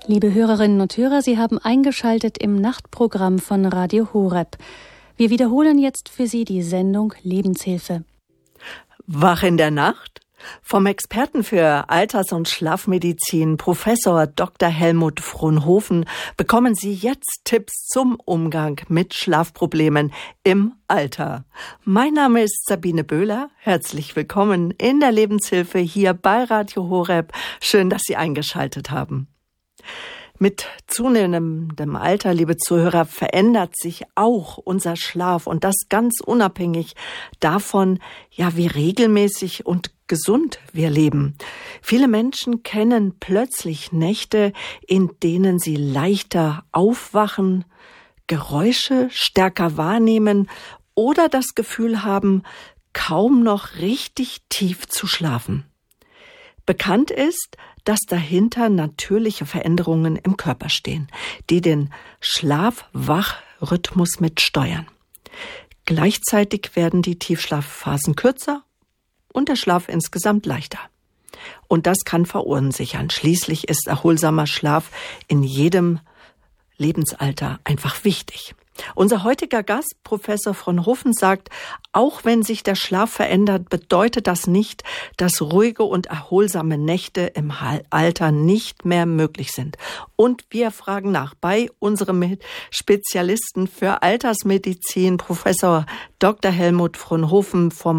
Liebe Hörerinnen und Hörer, Sie haben eingeschaltet im Nachtprogramm von Radio Horeb. Wir wiederholen jetzt für Sie die Sendung Lebenshilfe. Wach in der Nacht? Vom Experten für Alters- und Schlafmedizin, Professor Dr. Helmut Fronhoven, bekommen Sie jetzt Tipps zum Umgang mit Schlafproblemen im Alter. Mein Name ist Sabine Böhler. Herzlich willkommen in der Lebenshilfe hier bei Radio Horeb. Schön, dass Sie eingeschaltet haben. Mit zunehmendem Alter, liebe Zuhörer, verändert sich auch unser Schlaf und das ganz unabhängig davon, wie regelmäßig und gesund wir leben. Viele Menschen kennen plötzlich Nächte, in denen sie leichter aufwachen, Geräusche stärker wahrnehmen oder das Gefühl haben, kaum noch richtig tief zu schlafen. Bekannt ist, dass dahinter natürliche Veränderungen im Körper stehen, die den Schlaf-Wach-Rhythmus mitsteuern. Gleichzeitig werden die Tiefschlafphasen kürzer und der Schlaf insgesamt leichter. Und das kann verunsichern. Schließlich ist erholsamer Schlaf in jedem Lebensalter einfach wichtig. Unser heutiger Gast, Professor Fronhoven, sagt, auch wenn sich der Schlaf verändert, bedeutet das nicht, dass ruhige und erholsame Nächte im Alter nicht mehr möglich sind. Und wir fragen nach bei unserem Spezialisten für Altersmedizin, Professor Dr. Helmut Fronhoven vom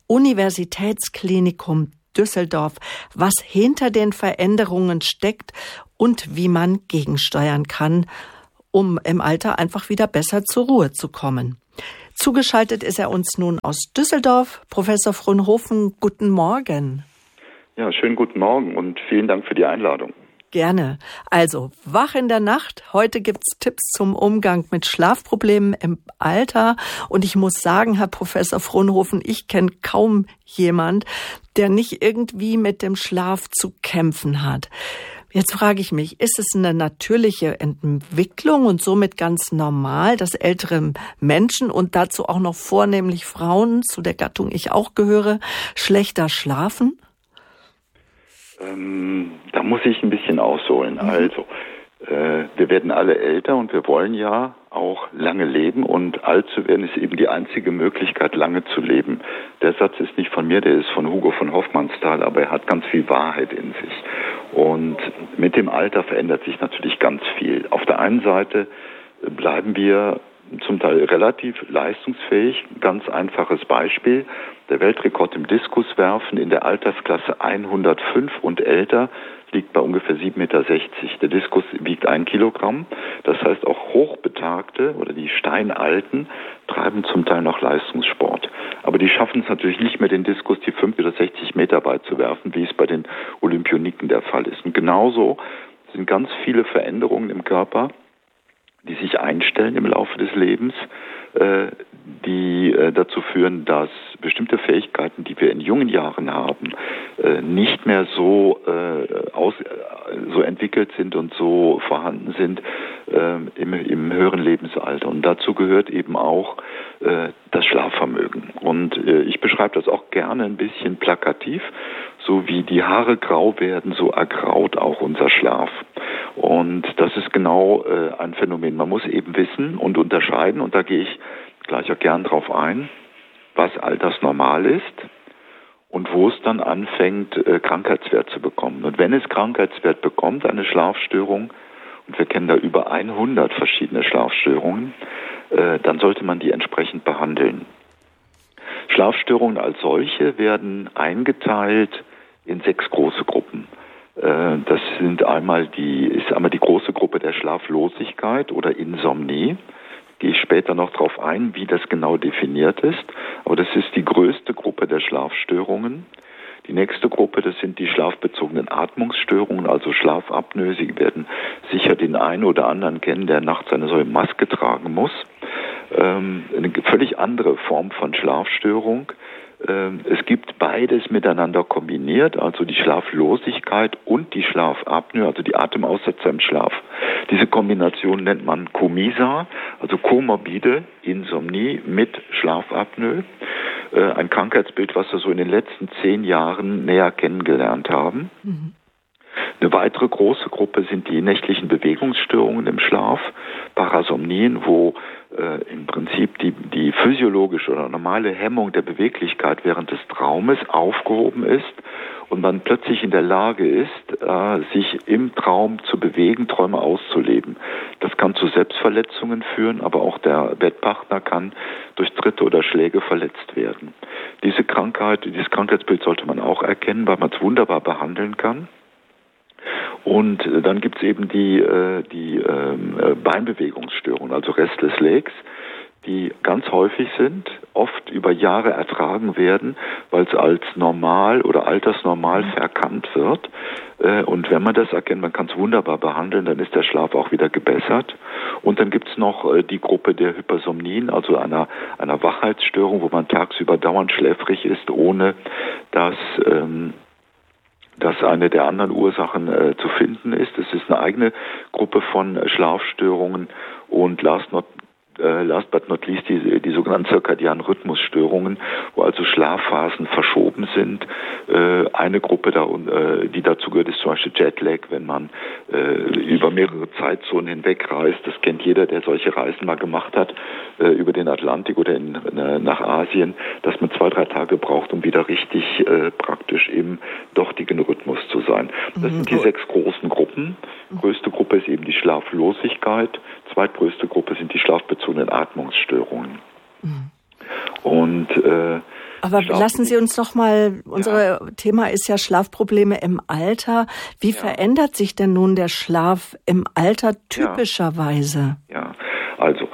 Universitätsklinikum Düsseldorf, was hinter den Veränderungen steckt und wie man gegensteuern kann, um im Alter einfach wieder besser zur Ruhe zu kommen. Zugeschaltet ist er uns nun aus Düsseldorf. Professor Fronhoven, guten Morgen. Ja, schönen guten Morgen und vielen Dank für die Einladung. Gerne. Also, wach in der Nacht. Heute gibt's Tipps zum Umgang mit Schlafproblemen im Alter. Und ich muss sagen, Herr Professor Fronhoven, ich kenne kaum jemand, der nicht irgendwie mit dem Schlaf zu kämpfen hat. Jetzt frage ich mich, ist es eine natürliche Entwicklung und somit ganz normal, dass ältere Menschen und dazu auch noch vornehmlich Frauen, zu der Gattung ich auch gehöre, schlechter schlafen? Da muss ich ein bisschen ausholen. Also, wir werden alle älter und wir wollen ja auch lange leben und alt zu werden ist eben die einzige Möglichkeit, lange zu leben. Der Satz ist nicht von mir, der ist von Hugo von Hofmannsthal, aber er hat ganz viel Wahrheit in sich. Und mit dem Alter verändert sich natürlich ganz viel. Auf der einen Seite bleiben wir zum Teil relativ leistungsfähig. Ganz einfaches Beispiel. Der Weltrekord im Diskuswerfen in der Altersklasse 105 und älter liegt bei ungefähr 7,60 Meter. Der Diskus wiegt 1 Kilogramm. Das heißt, auch Hochbetagte oder die Steinalten treiben zum Teil noch Leistungssport. Aber die schaffen es natürlich nicht mehr, den Diskus die 5 oder 60 Meter weit zu werfen, wie es bei den Olympioniken der Fall ist. Und genauso sind ganz viele Veränderungen im Körper, die sich einstellen im Laufe des Lebens, die dazu führen, dass bestimmte Fähigkeiten, die wir in jungen Jahren haben, nicht mehr so entwickelt sind und so vorhanden sind im höheren Lebensalter. Und dazu gehört eben auch das Schlafvermögen. Und ich beschreibe das auch gerne ein bisschen plakativ. So wie die Haare grau werden, so ergraut auch unser Schlaf. Und das ist genau ein Phänomen. Man muss eben wissen und unterscheiden, und da gehe ich gleich auch gern drauf ein, was altersnormal ist und wo es dann anfängt, Krankheitswert zu bekommen. Und wenn es Krankheitswert bekommt, eine Schlafstörung, und wir kennen da über 100 verschiedene Schlafstörungen, dann sollte man die entsprechend behandeln. Schlafstörungen als solche werden eingeteilt in 6 große Gruppen. Das ist einmal die große Gruppe der Schlaflosigkeit oder Insomnie. Gehe ich später noch darauf ein, wie das genau definiert ist. Aber das ist die größte Gruppe der Schlafstörungen. Die nächste Gruppe, das sind die schlafbezogenen Atmungsstörungen, also Schlafapnoe. Sie werden sicher den einen oder anderen kennen, der nachts eine solche Maske tragen muss. Eine völlig andere Form von Schlafstörung. Es gibt beides miteinander kombiniert, also die Schlaflosigkeit und die Schlafapnoe, also die Atemaussetzer im Schlaf. Diese Kombination nennt man Comisa, also komorbide Insomnie mit Schlafapnoe. Ein Krankheitsbild, was wir so in den letzten 10 Jahren näher kennengelernt haben. Mhm. Eine weitere große Gruppe sind die nächtlichen Bewegungsstörungen im Schlaf, Parasomnien, wo im Prinzip die physiologische oder normale Hemmung der Beweglichkeit während des Traumes aufgehoben ist und man plötzlich in der Lage ist, sich im Traum zu bewegen, Träume auszuleben. Das kann zu Selbstverletzungen führen, aber auch der Bettpartner kann durch Tritte oder Schläge verletzt werden. Dieses Krankheitsbild sollte man auch erkennen, weil man es wunderbar behandeln kann. Und dann gibt es eben die Beinbewegungsstörungen, also Restless Legs, die ganz häufig sind, oft über Jahre ertragen werden, weil es als normal oder altersnormal verkannt wird. Und wenn man das erkennt, man kann es wunderbar behandeln, dann ist der Schlaf auch wieder gebessert. Und dann gibt es noch die Gruppe der Hypersomnien, also einer Wachheitsstörung, wo man tagsüber dauernd schläfrig ist, ohne dass eine der anderen Ursachen zu finden ist. Es ist eine eigene Gruppe von Schlafstörungen und last but not least die sogenannten zirkadianen Rhythmusstörungen, wo also Schlafphasen verschoben sind. Eine Gruppe, die dazu gehört, ist zum Beispiel Jetlag, wenn man über mehrere Zeitzonen hinweg reist. Das kennt jeder, der solche Reisen mal gemacht hat, über den Atlantik oder nach Asien, dass man 2-3 Tage braucht, um wieder richtig praktisch im dortigen Rhythmus zu sein. Das sind die 6 großen Gruppen. Größte Gruppe ist eben die Schlaflosigkeit. Zweitgrößte Gruppe sind die schlafbezogenen Atmungsstörungen. Und aber lassen Sie uns doch mal, unser Thema ist ja Schlafprobleme im Alter. Wie verändert sich denn nun der Schlaf im Alter typischerweise? Ja, also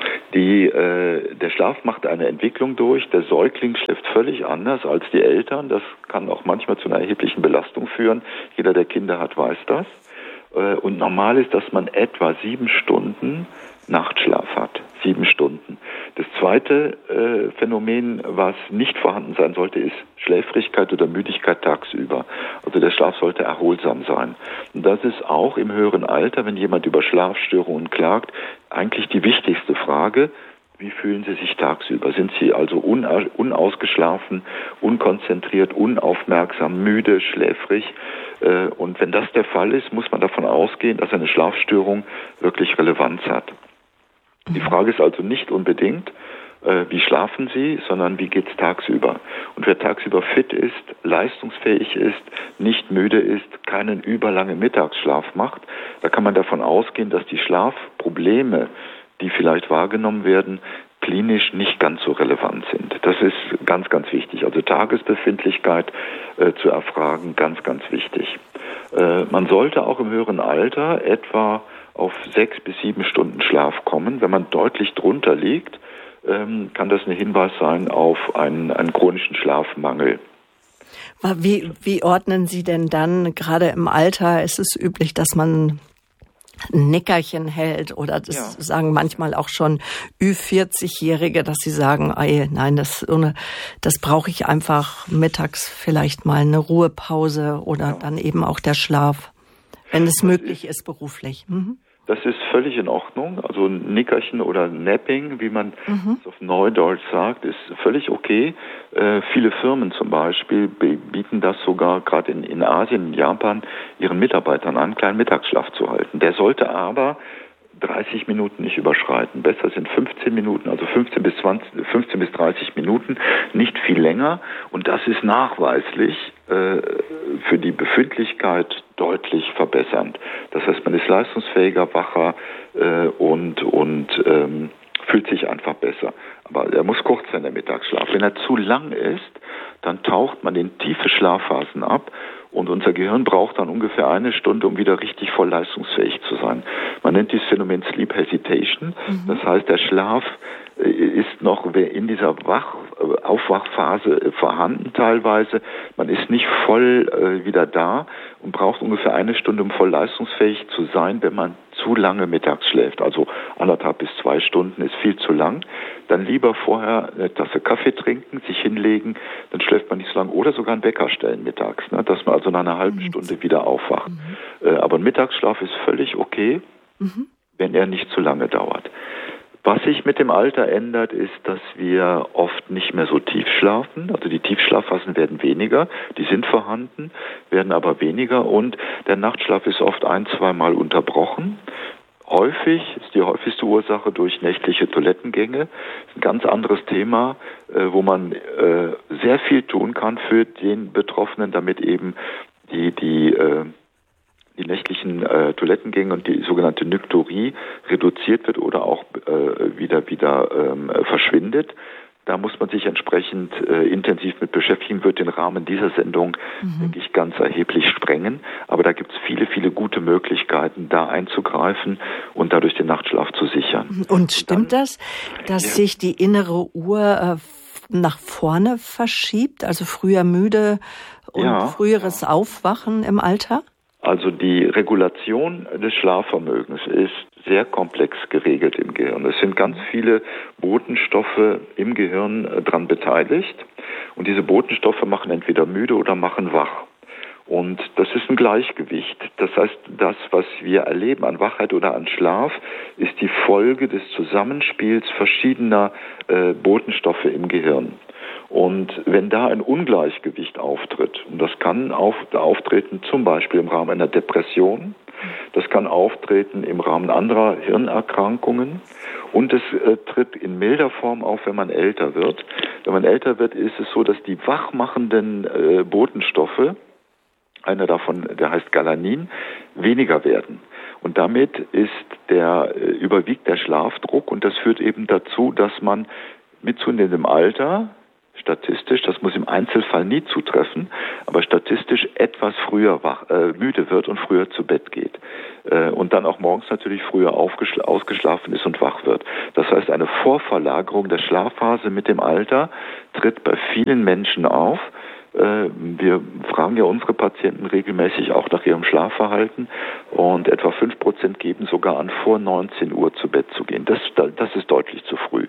der Schlaf macht eine Entwicklung durch. Der Säugling schläft völlig anders als die Eltern. Das kann auch manchmal zu einer erheblichen Belastung führen. Jeder, der Kinder hat, weiß das. Und normal ist, dass man etwa 7 Stunden Nachtschlaf hat. 7 Stunden. Das zweite Phänomen, was nicht vorhanden sein sollte, ist Schläfrigkeit oder Müdigkeit tagsüber. Also der Schlaf sollte erholsam sein. Und das ist auch im höheren Alter, wenn jemand über Schlafstörungen klagt, eigentlich die wichtigste Frage. Wie fühlen Sie sich tagsüber? Sind Sie also unausgeschlafen, unkonzentriert, unaufmerksam, müde, schläfrig? Und wenn das der Fall ist, muss man davon ausgehen, dass eine Schlafstörung wirklich Relevanz hat. Die Frage ist also nicht unbedingt, wie schlafen Sie, sondern wie geht's tagsüber? Und wer tagsüber fit ist, leistungsfähig ist, nicht müde ist, keinen überlangen Mittagsschlaf macht, da kann man davon ausgehen, dass die Schlafprobleme, die vielleicht wahrgenommen werden, klinisch nicht ganz so relevant sind. Das ist ganz, ganz wichtig. Also Tagesbefindlichkeit zu erfragen, ganz, ganz wichtig. Man sollte auch im höheren Alter etwa auf 6 bis 7 Stunden Schlaf kommen. Wenn man deutlich drunter liegt, kann das ein Hinweis sein auf einen chronischen Schlafmangel. Wie ordnen Sie denn dann, gerade im Alter ist es üblich, dass man ein Nickerchen hält oder das sagen manchmal auch schon Ü40-Jährige, dass sie sagen, nein, das brauche ich einfach mittags vielleicht mal eine Ruhepause oder dann eben auch der Schlaf, wenn es möglich ist beruflich. Das ist völlig in Ordnung. Also ein Nickerchen oder Napping, wie man es auf Neudeutsch sagt, ist völlig okay. Viele Firmen zum Beispiel bieten das sogar gerade in Asien, in Japan, ihren Mitarbeitern an, kleinen Mittagsschlaf zu halten. Der sollte aber 30 Minuten nicht überschreiten. Besser sind 15 Minuten, also 15 bis 30 Minuten, nicht viel länger. Und das ist nachweislich für die Befindlichkeit deutlich verbessernd. Das heißt, man ist leistungsfähiger, wacher und fühlt sich einfach besser. Aber er muss kurz sein, der Mittagsschlaf. Wenn er zu lang ist, dann taucht man in tiefe Schlafphasen ab. Und unser Gehirn braucht dann ungefähr 1 Stunde, um wieder richtig voll leistungsfähig zu sein. Man nennt dieses Phänomen Sleep Hesitation. Das heißt, der Schlaf ist noch in dieser Aufwachphase vorhanden teilweise. Man ist nicht voll wieder da und braucht ungefähr 1 Stunde, um voll leistungsfähig zu sein, wenn man zu lange mittags schläft. Also 1,5 bis 2 Stunden ist viel zu lang. Dann lieber vorher eine Tasse Kaffee trinken, sich hinlegen, dann schläft man nicht so lange. Oder sogar einen Wecker stellen mittags, dass man also nach einer halben Stunde wieder aufwacht. Aber ein Mittagsschlaf ist völlig okay, wenn er nicht zu lange dauert. Was sich mit dem Alter ändert, ist, dass wir oft nicht mehr so tief schlafen. Also die Tiefschlafphasen werden weniger, die sind vorhanden, werden aber weniger und der Nachtschlaf ist oft 1-2 Mal unterbrochen. Häufig ist die häufigste Ursache durch nächtliche Toilettengänge. Das ist ein ganz anderes Thema, wo man sehr viel tun kann für den Betroffenen, damit eben die nächtlichen Toilettengänge und die sogenannte Nykturie reduziert wird oder auch wieder verschwindet. Da muss man sich entsprechend intensiv mit beschäftigen, wird den Rahmen dieser Sendung, denke ich, ganz erheblich sprengen. Aber da gibt es viele, viele gute Möglichkeiten, da einzugreifen und dadurch den Nachtschlaf zu sichern. Und stimmt das, dass sich die innere Uhr nach vorne verschiebt, also früher müde und früheres Aufwachen im Alter? Also die Regulation des Schlafvermögens ist sehr komplex geregelt im Gehirn. Es sind ganz viele Botenstoffe im Gehirn dran beteiligt und diese Botenstoffe machen entweder müde oder machen wach. Und das ist ein Gleichgewicht. Das heißt, das, was wir erleben an Wachheit oder an Schlaf, ist die Folge des Zusammenspiels verschiedener Botenstoffe im Gehirn. Und wenn da ein Ungleichgewicht auftritt, und das kann auftreten zum Beispiel im Rahmen einer Depression, das kann auftreten im Rahmen anderer Hirnerkrankungen und es tritt in milder Form auf, wenn man älter wird. Wenn man älter wird, ist es so, dass die wachmachenden Botenstoffe, einer davon, der heißt Galanin, weniger werden. Und damit überwiegt der Schlafdruck und das führt eben dazu, dass man mit zunehmendem Alter statistisch, das muss im Einzelfall nie zutreffen, aber statistisch etwas früher müde wird und früher zu Bett geht. Und dann auch morgens natürlich früher ausgeschlafen ist und wach wird. Das heißt, eine Vorverlagerung der Schlafphase mit dem Alter tritt bei vielen Menschen auf. Wir fragen ja unsere Patienten regelmäßig auch nach ihrem Schlafverhalten und etwa 5% geben sogar an, vor 19 Uhr zu Bett zu gehen. Das ist deutlich zu früh.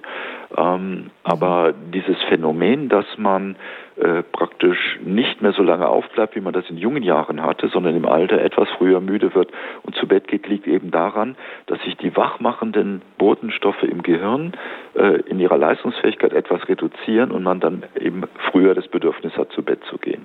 Aber dieses Phänomen, dass man praktisch nicht mehr so lange aufbleibt, wie man das in jungen Jahren hatte, sondern im Alter etwas früher müde wird und zu Bett geht, liegt eben daran, dass sich die wachmachenden Botenstoffe im Gehirn in ihrer Leistungsfähigkeit etwas reduzieren und man dann eben früher das Bedürfnis hat, zu Bett zu gehen.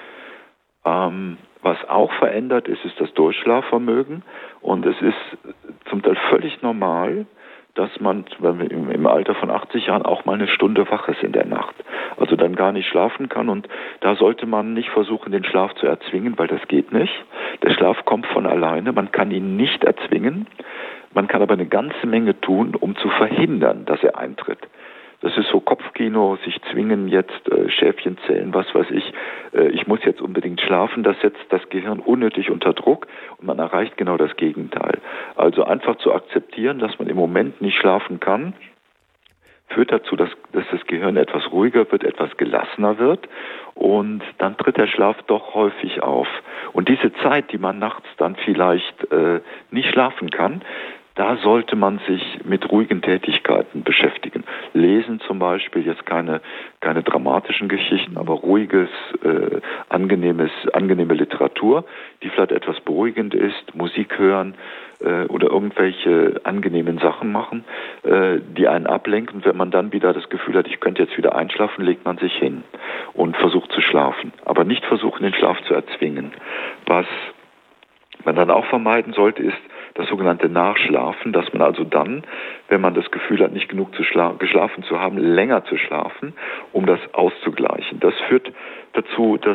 Was auch verändert ist das Durchschlafvermögen und es ist zum Teil völlig normal, dass man im Alter von 80 Jahren auch mal eine Stunde wach ist in der Nacht. Also dann gar nicht schlafen kann und da sollte man nicht versuchen, den Schlaf zu erzwingen, weil das geht nicht. Der Schlaf kommt von alleine, man kann ihn nicht erzwingen, man kann aber eine ganze Menge tun, um zu verhindern, dass er eintritt. Das ist so Kopfkino, sich zwingen jetzt, Schäfchen zählen, was weiß ich, ich muss jetzt unbedingt schlafen, das setzt das Gehirn unnötig unter Druck und man erreicht genau das Gegenteil. Also einfach zu akzeptieren, dass man im Moment nicht schlafen kann, führt dazu, dass das Gehirn etwas ruhiger wird, etwas gelassener wird und dann tritt der Schlaf doch häufig auf. Und diese Zeit, die man nachts dann vielleicht nicht schlafen kann, da sollte man sich mit ruhigen Tätigkeiten beschäftigen. Lesen zum Beispiel, jetzt keine dramatischen Geschichten, aber ruhiges, angenehme Literatur, die vielleicht etwas beruhigend ist, Musik hören oder irgendwelche angenehmen Sachen machen, die einen ablenken. Wenn man dann wieder das Gefühl hat, ich könnte jetzt wieder einschlafen, legt man sich hin und versucht zu schlafen. Aber nicht versuchen, den Schlaf zu erzwingen. Was man dann auch vermeiden sollte, ist das sogenannte Nachschlafen, dass man also dann, wenn man das Gefühl hat, nicht genug geschlafen zu haben, länger zu schlafen, um das auszugleichen. Das führt dazu, dass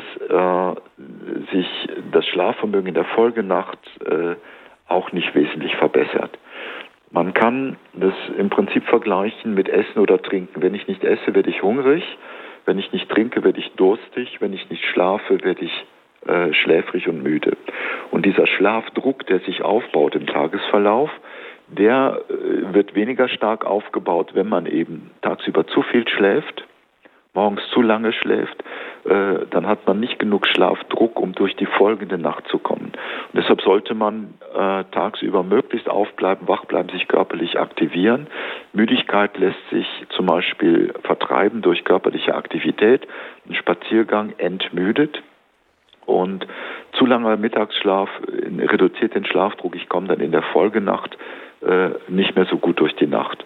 sich das Schlafvermögen in der Folgenacht auch nicht wesentlich verbessert. Man kann das im Prinzip vergleichen mit Essen oder Trinken. Wenn ich nicht esse, werde ich hungrig. Wenn ich nicht trinke, werde ich durstig. Wenn ich nicht schlafe, werde ich schläfrig und müde. Und dieser Schlafdruck, der sich aufbaut im Tagesverlauf, der wird weniger stark aufgebaut, wenn man eben tagsüber zu viel schläft, morgens zu lange schläft, dann hat man nicht genug Schlafdruck, um durch die folgende Nacht zu kommen. Und deshalb sollte man tagsüber möglichst aufbleiben, wach bleiben, sich körperlich aktivieren. Müdigkeit lässt sich zum Beispiel vertreiben durch körperliche Aktivität. Ein Spaziergang entmüdet. Und zu langer Mittagsschlaf reduziert den Schlafdruck. Ich komme dann in der Folgenacht nicht mehr so gut durch die Nacht.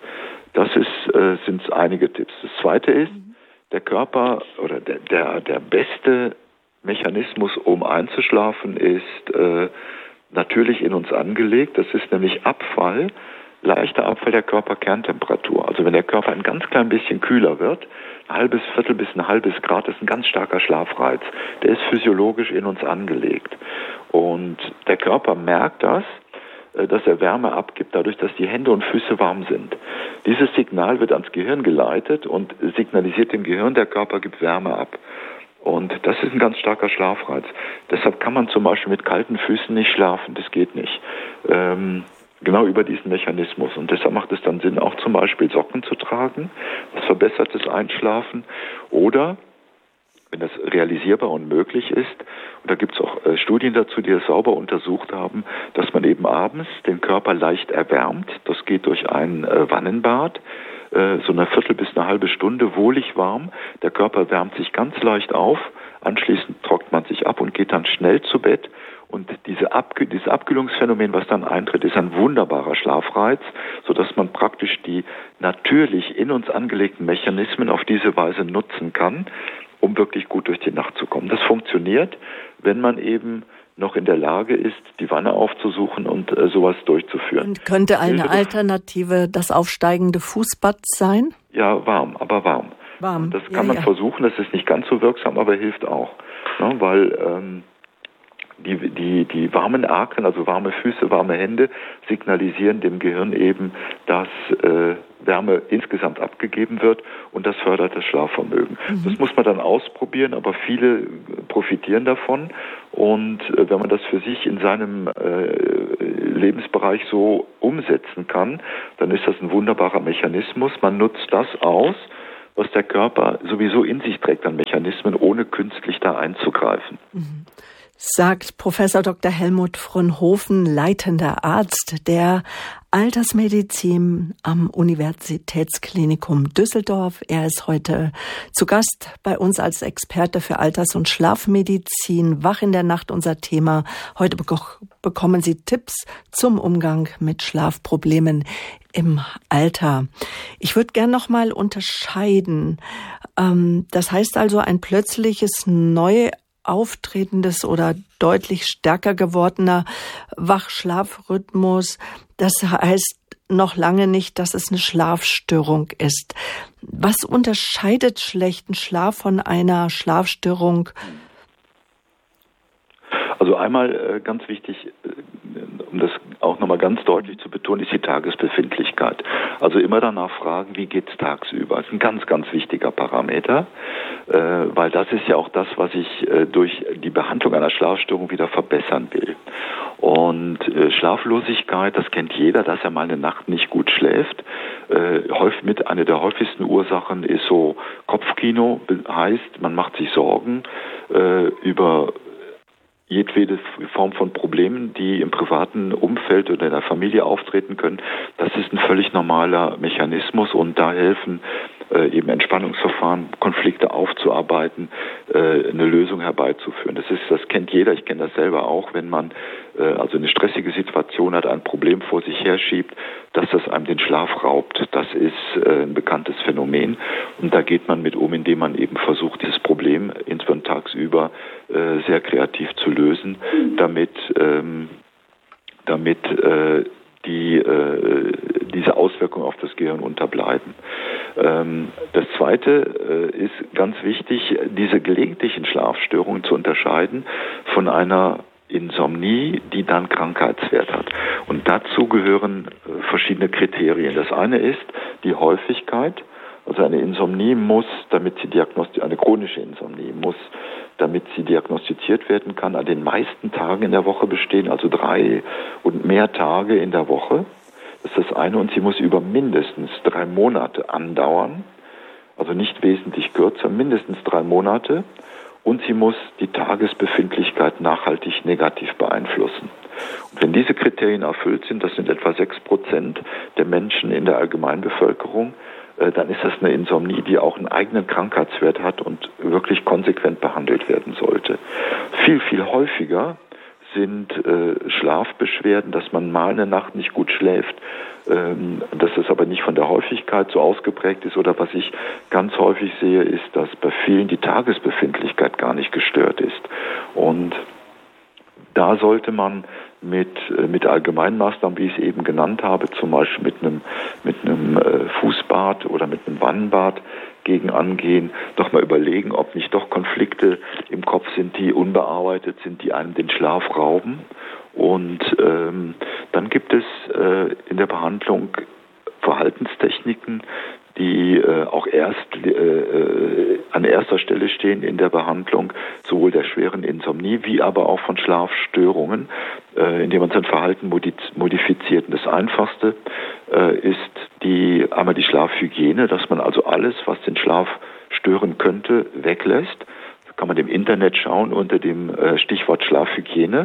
Das sind einige Tipps. Das zweite ist, der Körper oder der beste Mechanismus, um einzuschlafen, ist natürlich in uns angelegt. Das ist nämlich leichter Abfall der Körperkerntemperatur. Also wenn der Körper ein ganz klein bisschen kühler wird, ein halbes Viertel bis ein halbes Grad, ist ein ganz starker Schlafreiz. Der ist physiologisch in uns angelegt. Und der Körper merkt das, dass er Wärme abgibt, dadurch, dass die Hände und Füße warm sind. Dieses Signal wird ans Gehirn geleitet und signalisiert dem Gehirn, der Körper gibt Wärme ab. Und das ist ein ganz starker Schlafreiz. Deshalb kann man zum Beispiel mit kalten Füßen nicht schlafen, das geht nicht. Genau über diesen Mechanismus. Und deshalb macht es dann Sinn, auch zum Beispiel Socken zu tragen, was verbessert das Einschlafen. Oder, wenn das realisierbar und möglich ist, und da gibt es auch Studien dazu, die das sauber untersucht haben, dass man eben abends den Körper leicht erwärmt. Das geht durch ein Wannenbad, so eine Viertel bis eine halbe Stunde, wohlig warm. Der Körper wärmt sich ganz leicht auf, anschließend trocknet man sich ab und geht dann schnell zu Bett. Und dieses Abkühlungsphänomen, was dann eintritt, ist ein wunderbarer Schlafreiz, sodass man praktisch die natürlich in uns angelegten Mechanismen auf diese Weise nutzen kann, um wirklich gut durch die Nacht zu kommen. Das funktioniert, wenn man eben noch in der Lage ist, die Wanne aufzusuchen und sowas durchzuführen. Und könnte eine Alternative das aufsteigende Fußbad sein? Ja, warm, aber warm. Warm. Das kann man versuchen, das ist nicht ganz so wirksam, aber hilft auch. Ja, weil die warmen Arken, also warme Füße, warme Hände, signalisieren dem Gehirn eben, dass Wärme insgesamt abgegeben wird und das fördert das Schlafvermögen. Das muss man dann ausprobieren, aber viele profitieren davon und wenn man das für sich in seinem Lebensbereich so umsetzen kann, dann ist das ein wunderbarer Mechanismus. Man nutzt das aus, was der Körper sowieso in sich trägt an Mechanismen, ohne künstlich da einzugreifen. Sagt Professor Dr. Helmut Fronhoven, leitender Arzt der Altersmedizin am Universitätsklinikum Düsseldorf. Er ist heute zu Gast bei uns als Experte für Alters- und Schlafmedizin. Wach in der Nacht unser Thema. Heute bekommen Sie Tipps zum Umgang mit Schlafproblemen im Alter. Ich würde gern noch mal unterscheiden. Das heißt also ein plötzliches auftretendes oder deutlich stärker gewordener Wach-Schlaf-Rhythmus. Das heißt noch lange nicht, dass es eine Schlafstörung ist. Was unterscheidet schlechten Schlaf von einer Schlafstörung? Also einmal ganz wichtig, um das auch nochmal ganz deutlich zu betonen, ist die Tagesbefindlichkeit. Also immer danach fragen, wie geht's tagsüber? Das ist ein ganz, ganz wichtiger Parameter, weil das ist ja auch das, was ich durch die Behandlung einer Schlafstörung wieder verbessern will. Und Schlaflosigkeit, das kennt jeder, dass er mal eine Nacht nicht gut schläft. Mit einer der häufigsten Ursachen ist so Kopfkino, heißt, man macht sich Sorgen über jedwede Form von Problemen, die im privaten Umfeld oder in der Familie auftreten können. Das ist ein völlig normaler Mechanismus und da helfen eben Entspannungsverfahren, Konflikte aufzuarbeiten, eine Lösung herbeizuführen. Das kennt jeder, ich kenne das selber auch, wenn man also eine stressige Situation hat, ein Problem vor sich herschiebt, dass das einem den Schlaf raubt. Das ist ein bekanntes Phänomen und da geht man mit um, indem man eben versucht, dieses Problem insbesondere tagsüber sehr kreativ zu lösen, damit diese Auswirkungen auf das Gehirn unterbleiben. Das Zweite ist ganz wichtig, diese gelegentlichen Schlafstörungen zu unterscheiden von einer Insomnie, die dann Krankheitswert hat. Und dazu gehören verschiedene Kriterien. Das eine ist die Häufigkeit. Also eine Insomnie muss, eine chronische Insomnie muss, damit sie diagnostiziert werden kann, an den meisten Tagen in der Woche bestehen, also 3 und mehr Tage in der Woche. Das ist das eine und sie muss über mindestens 3 Monate andauern, also nicht wesentlich kürzer, mindestens 3 Monate und sie muss die Tagesbefindlichkeit nachhaltig negativ beeinflussen. Und wenn diese Kriterien erfüllt sind, das sind etwa 6% der Menschen in der Allgemeinbevölkerung, dann ist das eine Insomnie, die auch einen eigenen Krankheitswert hat und wirklich konsequent behandelt werden sollte. Viel, viel häufiger sind Schlafbeschwerden, dass man mal eine Nacht nicht gut schläft, dass es aber nicht von der Häufigkeit so ausgeprägt ist. Oder was ich ganz häufig sehe, ist, dass bei vielen die Tagesbefindlichkeit gar nicht gestört ist. Und da sollte man mit Allgemeinmaßnahmen, wie ich es eben genannt habe, zum Beispiel mit einem Fußbad oder mit einem Wannenbad gegen angehen, doch mal überlegen, ob nicht doch Konflikte im Kopf sind, die unbearbeitet sind, die einem den Schlaf rauben. Und dann gibt es in der Behandlung Verhaltenstechniken, die auch an erster Stelle stehen in der Behandlung sowohl der schweren Insomnie wie aber auch von Schlafstörungen, indem man sein Verhalten modifiziert. Und das Einfachste ist einmal die Schlafhygiene, dass man also alles, was den Schlaf stören könnte, weglässt. Da kann man im Internet schauen unter dem Stichwort Schlafhygiene,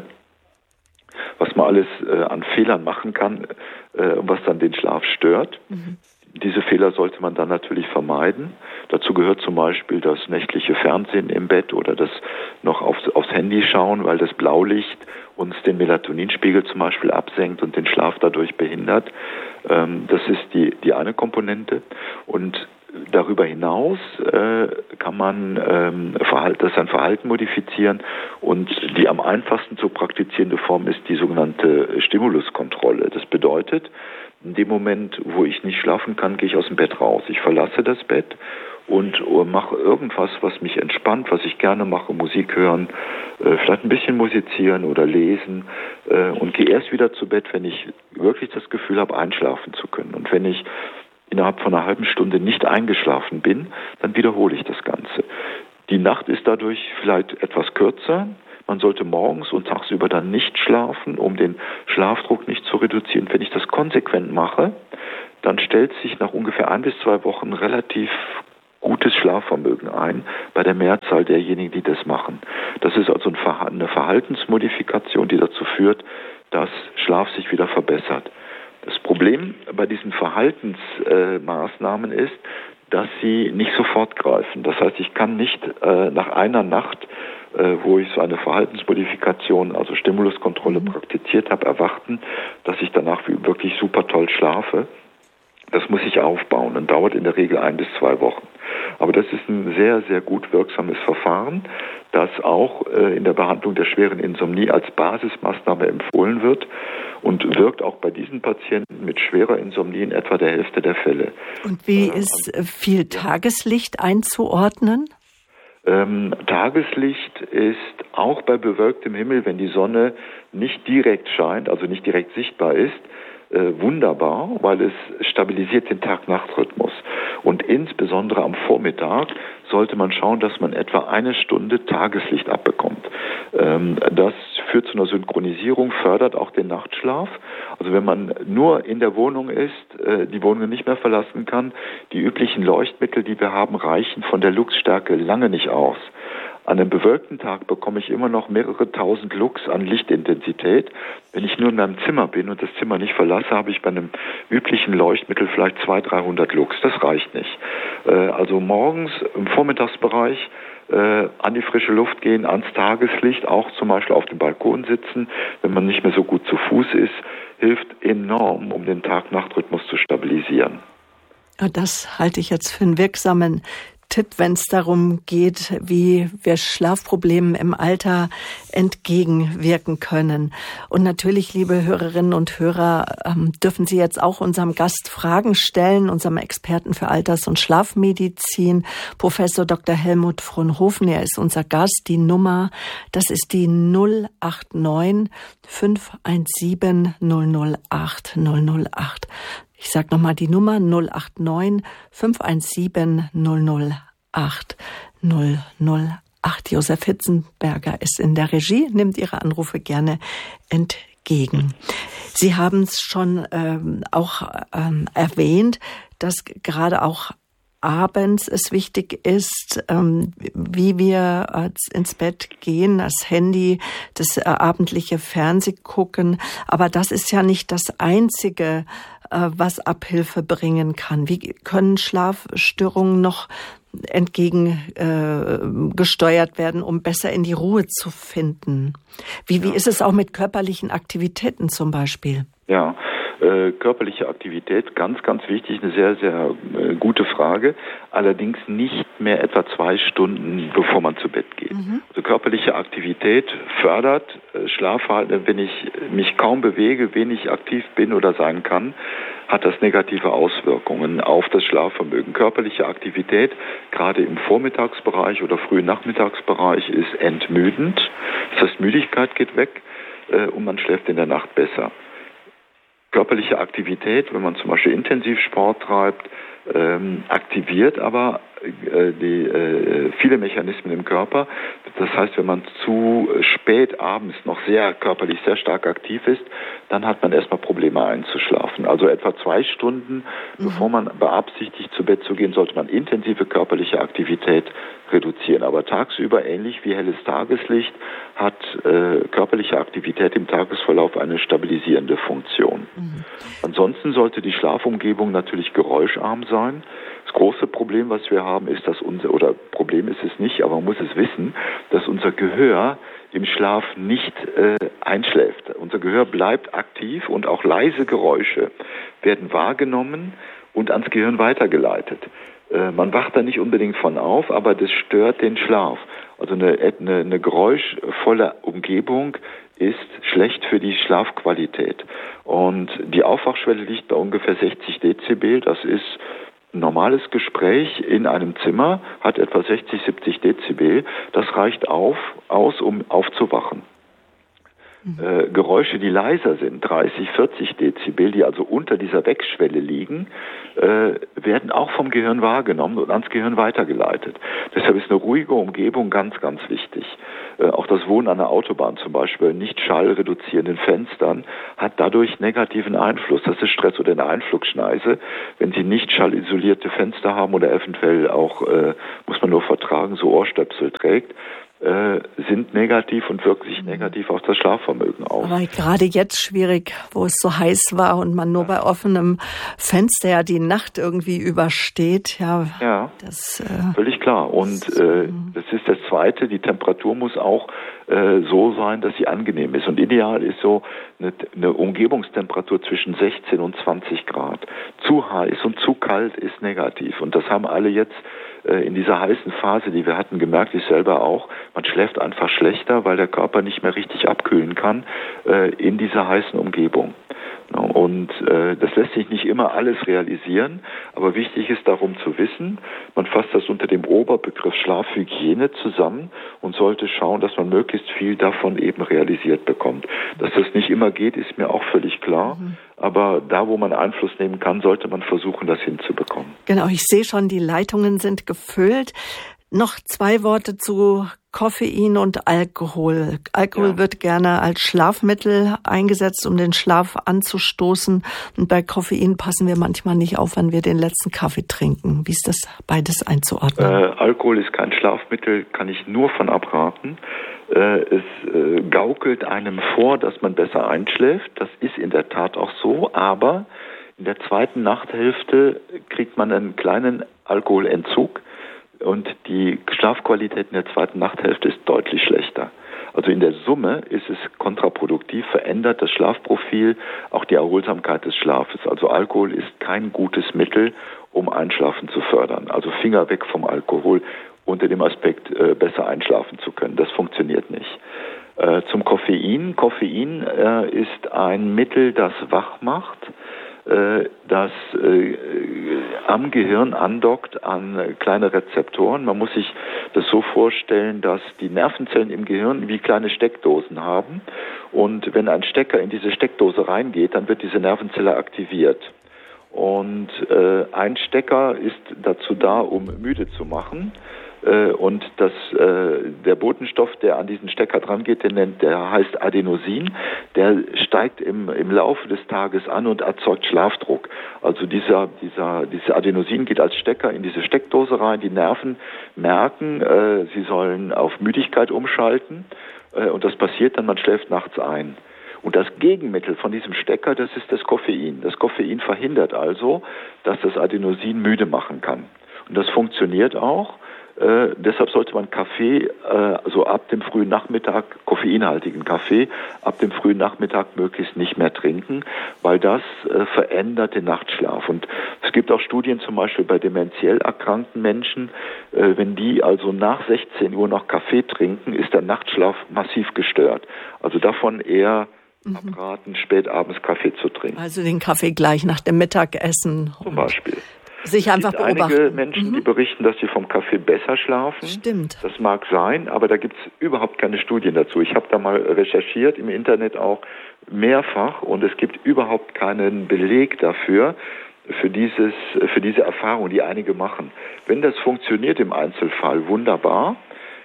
was man alles an Fehlern machen kann, was dann den Schlaf stört. Mhm. Diese Fehler sollte man dann natürlich vermeiden. Dazu gehört zum Beispiel das nächtliche Fernsehen im Bett oder das noch aufs Handy schauen, weil das Blaulicht uns den Melatoninspiegel zum Beispiel absenkt und den Schlaf dadurch behindert. Das ist die eine Komponente. Und darüber hinaus kann man sein Verhalten modifizieren, und die am einfachsten zu praktizierende Form ist die sogenannte Stimuluskontrolle. Das bedeutet, in dem Moment, wo ich nicht schlafen kann, gehe ich aus dem Bett raus. Ich verlasse das Bett und mache irgendwas, was mich entspannt, was ich gerne mache, Musik hören, vielleicht ein bisschen musizieren oder lesen, und gehe erst wieder zu Bett, wenn ich wirklich das Gefühl habe, einschlafen zu können. Und wenn ich innerhalb von einer halben Stunde nicht eingeschlafen bin, dann wiederhole ich das Ganze. Die Nacht ist dadurch vielleicht etwas kürzer. Man sollte morgens und tagsüber dann nicht schlafen, um den Schlafdruck nicht zu reduzieren. Wenn ich das konsequent mache, dann stellt sich nach ungefähr 1 bis 2 Wochen relativ gutes Schlafvermögen ein bei der Mehrzahl derjenigen, die das machen. Das ist also eine Verhaltensmodifikation, die dazu führt, dass Schlaf sich wieder verbessert. Das Problem bei diesen Verhaltensmaßnahmen ist, dass sie nicht sofort greifen. Das heißt, ich kann nicht nach einer Nacht, wo ich so eine Verhaltensmodifikation, also Stimuluskontrolle praktiziert habe, erwarten, dass ich danach wirklich super toll schlafe. Das muss ich aufbauen und dauert in der Regel 1 bis 2 Wochen. Aber das ist ein sehr, sehr gut wirksames Verfahren, das auch in der Behandlung der schweren Insomnie als Basismaßnahme empfohlen wird und wirkt auch bei diesen Patienten mit schwerer Insomnie in etwa der Hälfte der Fälle. Und wie ist viel Tageslicht einzuordnen? Tageslicht ist auch bei bewölktem Himmel, wenn die Sonne nicht direkt scheint, also nicht direkt sichtbar ist, wunderbar, weil es stabilisiert den Tag-Nacht-Rhythmus. Und insbesondere am Vormittag sollte man schauen, dass man etwa 1 Stunde Tageslicht abbekommt. Das führt zu einer Synchronisierung, fördert auch den Nachtschlaf. Also wenn man nur in der Wohnung ist, die Wohnung nicht mehr verlassen kann, die üblichen Leuchtmittel, die wir haben, reichen von der Luxstärke lange nicht aus. An einem bewölkten Tag bekomme ich immer noch mehrere tausend Lux an Lichtintensität. Wenn ich nur in meinem Zimmer bin und das Zimmer nicht verlasse, habe ich bei einem üblichen Leuchtmittel vielleicht 200-300 Lux. Das reicht nicht. Also morgens im Vormittagsbereich an die frische Luft gehen, ans Tageslicht, auch zum Beispiel auf dem Balkon sitzen, wenn man nicht mehr so gut zu Fuß ist, hilft enorm, um den Tag-Nacht-Rhythmus zu stabilisieren. Das halte ich jetzt für einen wirksamen Tipp, wenn es darum geht, wie wir Schlafproblemen im Alter entgegenwirken können. Und natürlich, liebe Hörerinnen und Hörer, dürfen Sie jetzt auch unserem Gast Fragen stellen, unserem Experten für Alters- und Schlafmedizin, Professor Dr. Helmut Fronhoven. Er ist unser Gast. Die Nummer, das ist die 089 517 008 008. Ich sage nochmal die Nummer 089 517 008 008. Josef Hitzenberger ist in der Regie, nimmt Ihre Anrufe gerne entgegen. Sie haben es schon auch erwähnt, dass gerade auch abends es wichtig ist, wie wir ins Bett gehen, das Handy, das abendliche Fernsehgucken. Aber das ist ja nicht das Einzige, was Abhilfe bringen kann. Wie können Schlafstörungen noch entgegengesteuert werden, um besser in die Ruhe zu finden. Wie ist es auch mit körperlichen Aktivitäten zum Beispiel? Ja, körperliche Aktivität, ganz, ganz wichtig, eine sehr, sehr gute Frage. Allerdings nicht mehr etwa 2 Stunden, bevor man zu Bett geht. Also körperliche Aktivität fördert Schlafverhalten. Wenn ich mich kaum bewege, wenig aktiv bin oder sein kann, hat das negative Auswirkungen auf das Schlafvermögen. Körperliche Aktivität, gerade im Vormittagsbereich oder frühen Nachmittagsbereich, ist entmüdend. Das heißt, Müdigkeit geht weg und man schläft in der Nacht besser. Körperliche Aktivität, wenn man zum Beispiel Intensivsport treibt, aktiviert aber viele Mechanismen im Körper. Das heißt, wenn man zu spät abends noch körperlich sehr stark aktiv ist, dann hat man erstmal Probleme einzuschlafen. Also etwa 2 Stunden, bevor man beabsichtigt, zu Bett zu gehen, sollte man intensive körperliche Aktivität reduzieren. Aber tagsüber, ähnlich wie helles Tageslicht, hat körperliche Aktivität im Tagesverlauf eine stabilisierende Funktion. Ansonsten sollte die Schlafumgebung natürlich geräuscharm sein. Das große Problem, was wir haben, ist, Problem ist es nicht, aber man muss es wissen, dass unser Gehör im Schlaf nicht einschläft. Unser Gehör bleibt aktiv und auch leise Geräusche werden wahrgenommen und ans Gehirn weitergeleitet. Man wacht da nicht unbedingt von auf, aber das stört den Schlaf. Also eine geräuschvolle Umgebung ist schlecht für die Schlafqualität. Und die Aufwachschwelle liegt bei ungefähr 60 Dezibel. Das ist ein normales Gespräch in einem Zimmer, hat etwa 60, 70 Dezibel. Das reicht aus, um aufzuwachen. Geräusche, die leiser sind, 30, 40 Dezibel, die also unter dieser Weckschwelle liegen, werden auch vom Gehirn wahrgenommen und ans Gehirn weitergeleitet. Deshalb ist eine ruhige Umgebung ganz, ganz wichtig. Auch das Wohnen an der Autobahn zum Beispiel, nicht schallreduzierenden Fenstern, hat dadurch negativen Einfluss. Das ist Stress oder eine Einflugschneise. Wenn Sie nicht schallisolierte Fenster haben oder eventuell auch, muss man nur vertragen, so Ohrstöpsel trägt, sind negativ und wirken sich negativ auf das Schlafvermögen aus. Aber gerade jetzt schwierig, wo es so heiß war und man nur bei offenem Fenster ja die Nacht irgendwie übersteht. Ja, das völlig klar. Und das ist das Zweite, die Temperatur muss auch so sein, dass sie angenehm ist. Und ideal ist so eine Umgebungstemperatur zwischen 16 und 20 Grad. Zu heiß und zu kalt ist negativ. Und das haben alle jetzt in dieser heißen Phase, die wir hatten, gemerkt, ich selber auch, man schläft einfach schlechter, weil der Körper nicht mehr richtig abkühlen kann in dieser heißen Umgebung. Und das lässt sich nicht immer alles realisieren, aber wichtig ist darum zu wissen, man fasst das unter dem Oberbegriff Schlafhygiene zusammen und sollte schauen, dass man möglichst viel davon eben realisiert bekommt. Dass das nicht immer geht, ist mir auch völlig klar. Aber da, wo man Einfluss nehmen kann, sollte man versuchen, das hinzubekommen. Genau, ich sehe schon, die Leitungen sind gefüllt. Noch 2 Worte zu Koffein und Alkohol. Alkohol wird gerne als Schlafmittel eingesetzt, um den Schlaf anzustoßen. Und bei Koffein passen wir manchmal nicht auf, wenn wir den letzten Kaffee trinken. Wie ist das beides einzuordnen? Alkohol ist kein Schlafmittel, kann ich nur von abraten. Es gaukelt einem vor, dass man besser einschläft. Das ist in der Tat auch so, aber in der zweiten Nachthälfte kriegt man einen kleinen Alkoholentzug und die Schlafqualität in der zweiten Nachthälfte ist deutlich schlechter. Also in der Summe ist es kontraproduktiv, verändert das Schlafprofil, auch die Erholsamkeit des Schlafes. Also Alkohol ist kein gutes Mittel, um Einschlafen zu fördern. Also Finger weg vom Alkohol unter dem Aspekt, besser einschlafen zu können. Das funktioniert nicht. Zum Koffein. Koffein ist ein Mittel, das wach macht, das am Gehirn andockt an kleine Rezeptoren. Man muss sich das so vorstellen, dass die Nervenzellen im Gehirn wie kleine Steckdosen haben. Und wenn ein Stecker in diese Steckdose reingeht, dann wird diese Nervenzelle aktiviert. Und ein Stecker ist dazu da, um müde zu machen. Und der Botenstoff, der an diesen Stecker dran geht, der heißt Adenosin, der steigt im Laufe des Tages an und erzeugt Schlafdruck. Also diese Adenosin geht als Stecker in diese Steckdose rein, die Nerven merken, sie sollen auf Müdigkeit umschalten und das passiert dann, man schläft nachts ein. Und das Gegenmittel von diesem Stecker, das ist das Koffein. Das Koffein verhindert also, dass das Adenosin müde machen kann. Und das funktioniert auch. Deshalb sollte man Kaffee, so ab dem frühen Nachmittag, koffeinhaltigen Kaffee, ab dem frühen Nachmittag möglichst nicht mehr trinken, weil das verändert den Nachtschlaf. Und es gibt auch Studien zum Beispiel bei dementiell erkrankten Menschen, wenn die also nach 16 Uhr noch Kaffee trinken, ist der Nachtschlaf massiv gestört. Also davon eher abraten, spät abends Kaffee zu trinken. Also den Kaffee gleich nach dem Mittagessen. Zum Beispiel. Sich einfach beobachten. Einige Menschen, die berichten, dass sie vom Kaffee besser schlafen. Stimmt. Das mag sein, aber da gibt es überhaupt keine Studien dazu. Ich habe da mal recherchiert, im Internet auch mehrfach, und es gibt überhaupt keinen Beleg dafür, für diese Erfahrung, die einige machen. Wenn das funktioniert im Einzelfall, wunderbar.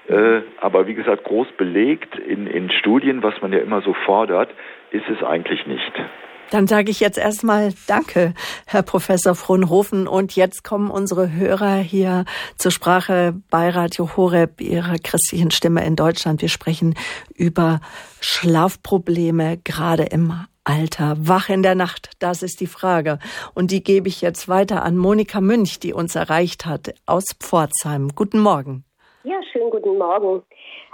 Aber wie gesagt, groß belegt in Studien, was man ja immer so fordert, ist es eigentlich nicht. Dann sage ich jetzt erstmal Danke, Herr Professor Fronhoven. Und jetzt kommen unsere Hörer hier zur Sprache bei Radio Horeb, Ihrer christlichen Stimme in Deutschland. Wir sprechen über Schlafprobleme, gerade im Alter. Wach in der Nacht, das ist die Frage. Und die gebe ich jetzt weiter an Monika Münch, die uns erreicht hat aus Pforzheim. Guten Morgen. Ja, schönen guten Morgen.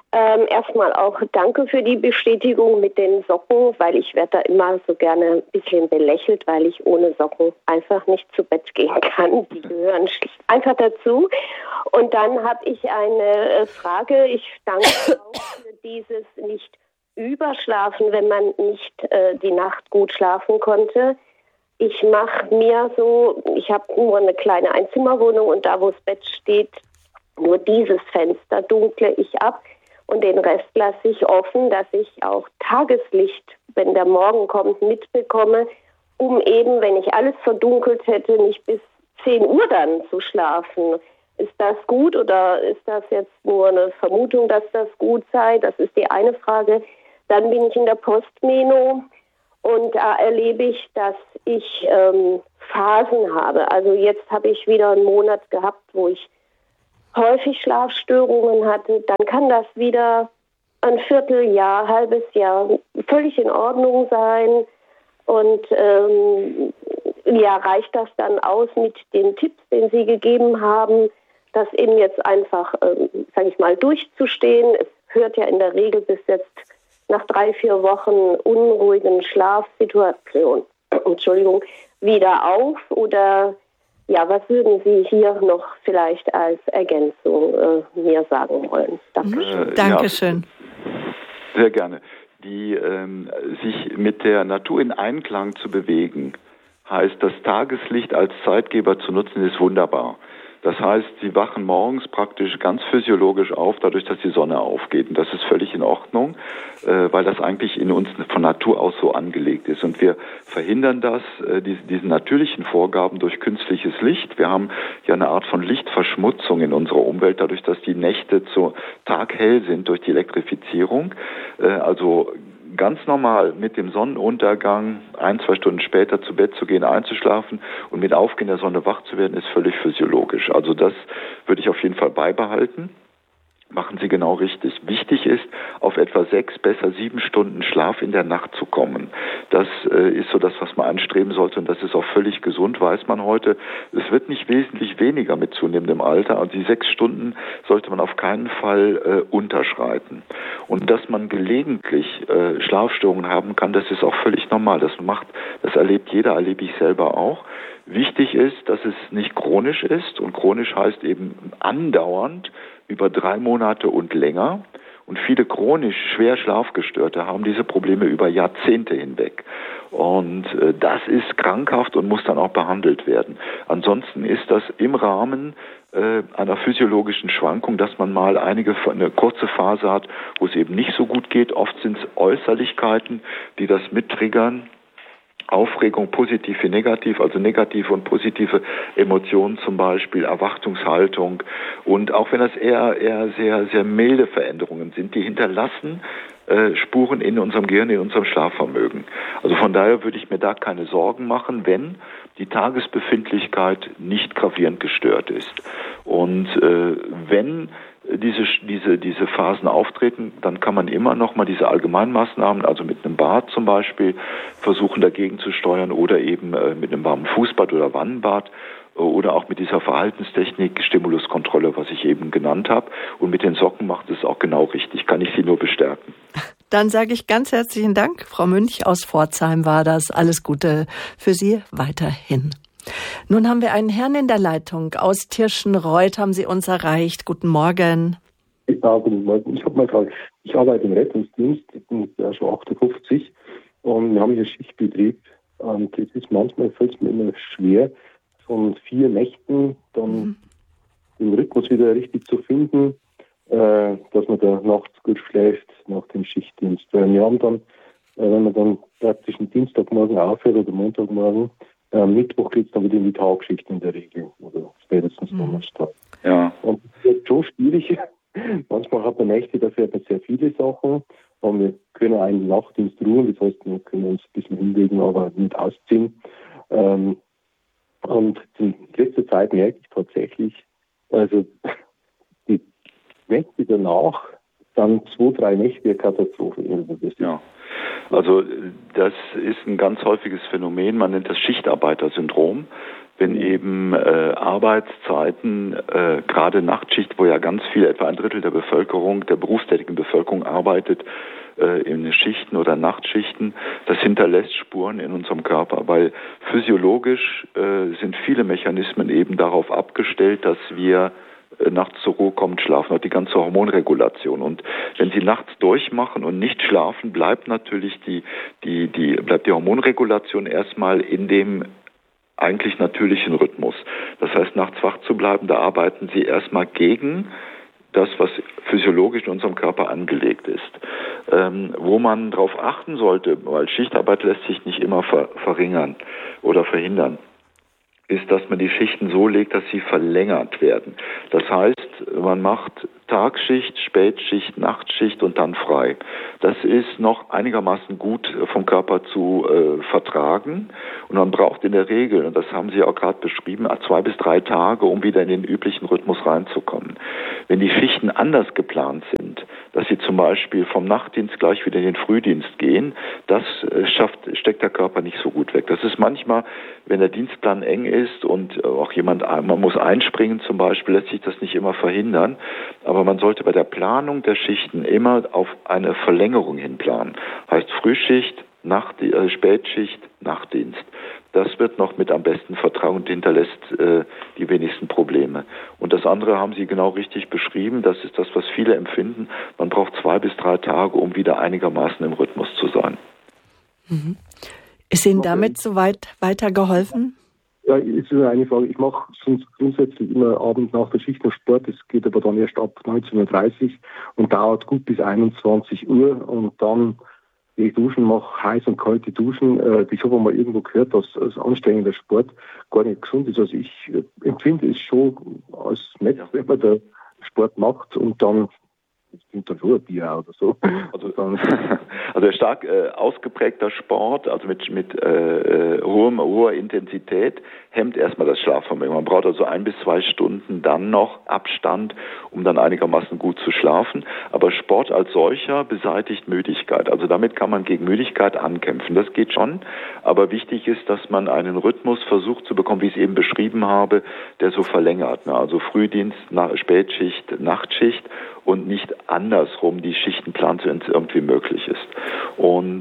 Erstmal auch danke für die Bestätigung mit den Socken, weil ich werde da immer so gerne ein bisschen belächelt, weil ich ohne Socken einfach nicht zu Bett gehen kann. Die gehören einfach dazu. Und dann habe ich eine Frage. Ich danke auch für dieses nicht überschlafen, wenn man nicht die Nacht gut schlafen konnte. Ich mache mir so, ich habe nur eine kleine Einzimmerwohnung und da, wo das Bett steht, nur dieses Fenster dunkle ich ab. Und den Rest lasse ich offen, dass ich auch Tageslicht, wenn der Morgen kommt, mitbekomme, um eben, wenn ich alles verdunkelt hätte, nicht bis 10 Uhr dann zu schlafen. Ist das gut oder ist das jetzt nur eine Vermutung, dass das gut sei? Das ist die eine Frage. Dann bin ich in der Postmeno und da erlebe ich, dass ich Phasen habe. Also jetzt habe ich wieder einen Monat gehabt, wo ich häufig Schlafstörungen hatte, dann kann das wieder ein Vierteljahr, halbes Jahr völlig in Ordnung sein. Und reicht das dann aus mit den Tipps, den Sie gegeben haben, das eben jetzt einfach, durchzustehen. Es hört ja in der Regel bis jetzt nach 3-4 Wochen unruhigen Schlafsituation, wieder auf oder ja, was würden Sie hier noch vielleicht als Ergänzung mir sagen wollen? Dankeschön. Dankeschön. Ja, sehr gerne. Sich mit der Natur in Einklang zu bewegen, heißt, das Tageslicht als Zeitgeber zu nutzen, ist wunderbar. Das heißt, Sie wachen morgens praktisch ganz physiologisch auf, dadurch, dass die Sonne aufgeht. Und das ist völlig in Ordnung, weil das eigentlich in uns von Natur aus so angelegt ist. Und wir verhindern das, diesen natürlichen Vorgaben durch künstliches Licht. Wir haben ja eine Art von Lichtverschmutzung in unserer Umwelt, dadurch, dass die Nächte zu taghell sind durch die Elektrifizierung. Also ganz normal mit dem Sonnenuntergang 1-2 Stunden später zu Bett zu gehen, einzuschlafen und mit Aufgehen der Sonne wach zu werden, ist völlig physiologisch. Also das würde ich auf jeden Fall beibehalten. Machen Sie genau richtig. Wichtig ist, auf etwa 6, besser 7 Stunden Schlaf in der Nacht zu kommen. Das ist so das, was man anstreben sollte, und das ist auch völlig gesund, weiß man heute. Es wird nicht wesentlich weniger mit zunehmendem Alter, und die 6 Stunden sollte man auf keinen Fall unterschreiten. Und dass man gelegentlich Schlafstörungen haben kann, das ist auch völlig normal. Das erlebt jeder, erlebe ich selber auch. Wichtig ist, dass es nicht chronisch ist, und chronisch heißt eben andauernd über 3 Monate und länger. Und viele chronisch schwer Schlafgestörte haben diese Probleme über Jahrzehnte hinweg. Und das ist krankhaft und muss dann auch behandelt werden. Ansonsten ist das im Rahmen einer physiologischen Schwankung, dass man mal eine kurze Phase hat, wo es eben nicht so gut geht. Oft sind es Äußerlichkeiten, die das mittriggern. Aufregung, positiv wie negativ, also negative und positive Emotionen zum Beispiel, Erwartungshaltung, und auch wenn das eher sehr, sehr milde Veränderungen sind, die hinterlassen Spuren in unserem Gehirn, in unserem Schlafvermögen. Also von daher würde ich mir da keine Sorgen machen, wenn die Tagesbefindlichkeit nicht gravierend gestört ist. Und wenn diese Phasen auftreten, dann kann man immer noch mal diese Allgemeinmaßnahmen, also mit einem Bad zum Beispiel, versuchen dagegen zu steuern oder eben mit einem warmen Fußbad oder Wannenbad oder auch mit dieser Verhaltenstechnik Stimuluskontrolle, was ich eben genannt habe. Und mit den Socken macht es auch genau richtig, kann ich Sie nur bestärken. Dann sage ich ganz herzlichen Dank. Frau Münch aus Pforzheim war das. Alles Gute für Sie weiterhin. Nun haben wir einen Herrn in der Leitung. Aus Tirschenreuth haben Sie uns erreicht. Guten Morgen. Ja, guten Morgen. Ich habe mal gefragt, ich arbeite im Rettungsdienst, ich bin ja schon 58 und wir haben hier Schichtbetrieb. Und es ist manchmal, fällt es mir immer schwer, von 4 Nächten dann den Rhythmus wieder richtig zu finden, dass man da nachts gut schläft nach dem Schichtdienst. Weil wir haben dann, wenn man dann praktisch einen Dienstagmorgen aufhört oder Montagmorgen, am Mittwoch geht es dann wieder in die Tagschicht in der Regel oder spätestens Donnerstag. Ja. Und es wird schon schwierig. Manchmal hat man Nächte, dafür hat man sehr viele Sachen. Und wir können einen Nachtdienst ruhen, das heißt, wir können uns ein bisschen hinlegen, aber nicht ausziehen. Und in letzter Zeit merke ich tatsächlich, also die Nächte danach, dann 2-3 Nächte der Katastrophe. Ja. Also das ist ein ganz häufiges Phänomen, man nennt das Schichtarbeitersyndrom, wenn eben Arbeitszeiten, gerade Nachtschicht, wo ja ganz viel, etwa 1/3 der Bevölkerung, der berufstätigen Bevölkerung arbeitet, in Schichten oder Nachtschichten, das hinterlässt Spuren in unserem Körper, weil physiologisch sind viele Mechanismen eben darauf abgestellt, dass wir nachts zur Ruhe kommen, schlafen, auch die ganze Hormonregulation. Und wenn Sie nachts durchmachen und nicht schlafen, bleibt natürlich die Hormonregulation erstmal in dem eigentlich natürlichen Rhythmus. Das heißt, nachts wach zu bleiben, da arbeiten Sie erstmal gegen das, was physiologisch in unserem Körper angelegt ist. Wo man darauf achten sollte, weil Schichtarbeit lässt sich nicht immer verringern oder verhindern, ist, dass man die Schichten so legt, dass sie verlängert werden. Das heißt, man macht Tagschicht, Spätschicht, Nachtschicht und dann frei. Das ist noch einigermaßen gut vom Körper zu vertragen. Und man braucht in der Regel, und das haben Sie auch gerade beschrieben, 2 bis 3 Tage, um wieder in den üblichen Rhythmus reinzukommen. Wenn die Schichten anders geplant sind, dass Sie zum Beispiel vom Nachtdienst gleich wieder in den Frühdienst gehen, das steckt der Körper nicht so gut weg. Das ist manchmal, wenn der Dienstplan eng ist und auch man muss einspringen zum Beispiel, lässt sich das nicht immer verhindern. Aber man sollte bei der Planung der Schichten immer auf eine Verlängerung hin planen. Heißt Frühschicht, Spätschicht, Nachtdienst. Das wird noch mit am besten vertragen und hinterlässt die wenigsten Probleme. Und das andere haben Sie genau richtig beschrieben. Das ist das, was viele empfinden. Man braucht 2 bis 3 Tage, um wieder einigermaßen im Rhythmus zu sein. Mhm. Ist Ihnen damit soweit weitergeholfen? Ja, ist eine Frage. Ich mache sonst grundsätzlich immer abends nach der Schicht noch Sport. Das geht aber dann erst ab 19:30 Uhr und dauert gut bis 21 Uhr. Und dann gehe ich duschen, mache heiß und kalte Duschen. Ich habe mal irgendwo gehört, dass anstrengender Sport gar nicht gesund ist. Also ich empfinde es schon als nett, wenn man da Sport macht und dann dann schon ein Bier oder so. Also stark ausgeprägter Sport, also mit hoher Intensität, hemmt erstmal das Schlafvermögen. Man braucht also 1 bis 2 Stunden dann noch Abstand, um dann einigermaßen gut zu schlafen. Aber Sport als solcher beseitigt Müdigkeit. Also damit kann man gegen Müdigkeit ankämpfen. Das geht schon. Aber wichtig ist, dass man einen Rhythmus versucht zu bekommen, wie ich es eben beschrieben habe, der so verlängert. Also Frühdienst, Spätschicht, Nachtschicht und nicht andersrum die Schichten planen, wenn es irgendwie möglich ist. Und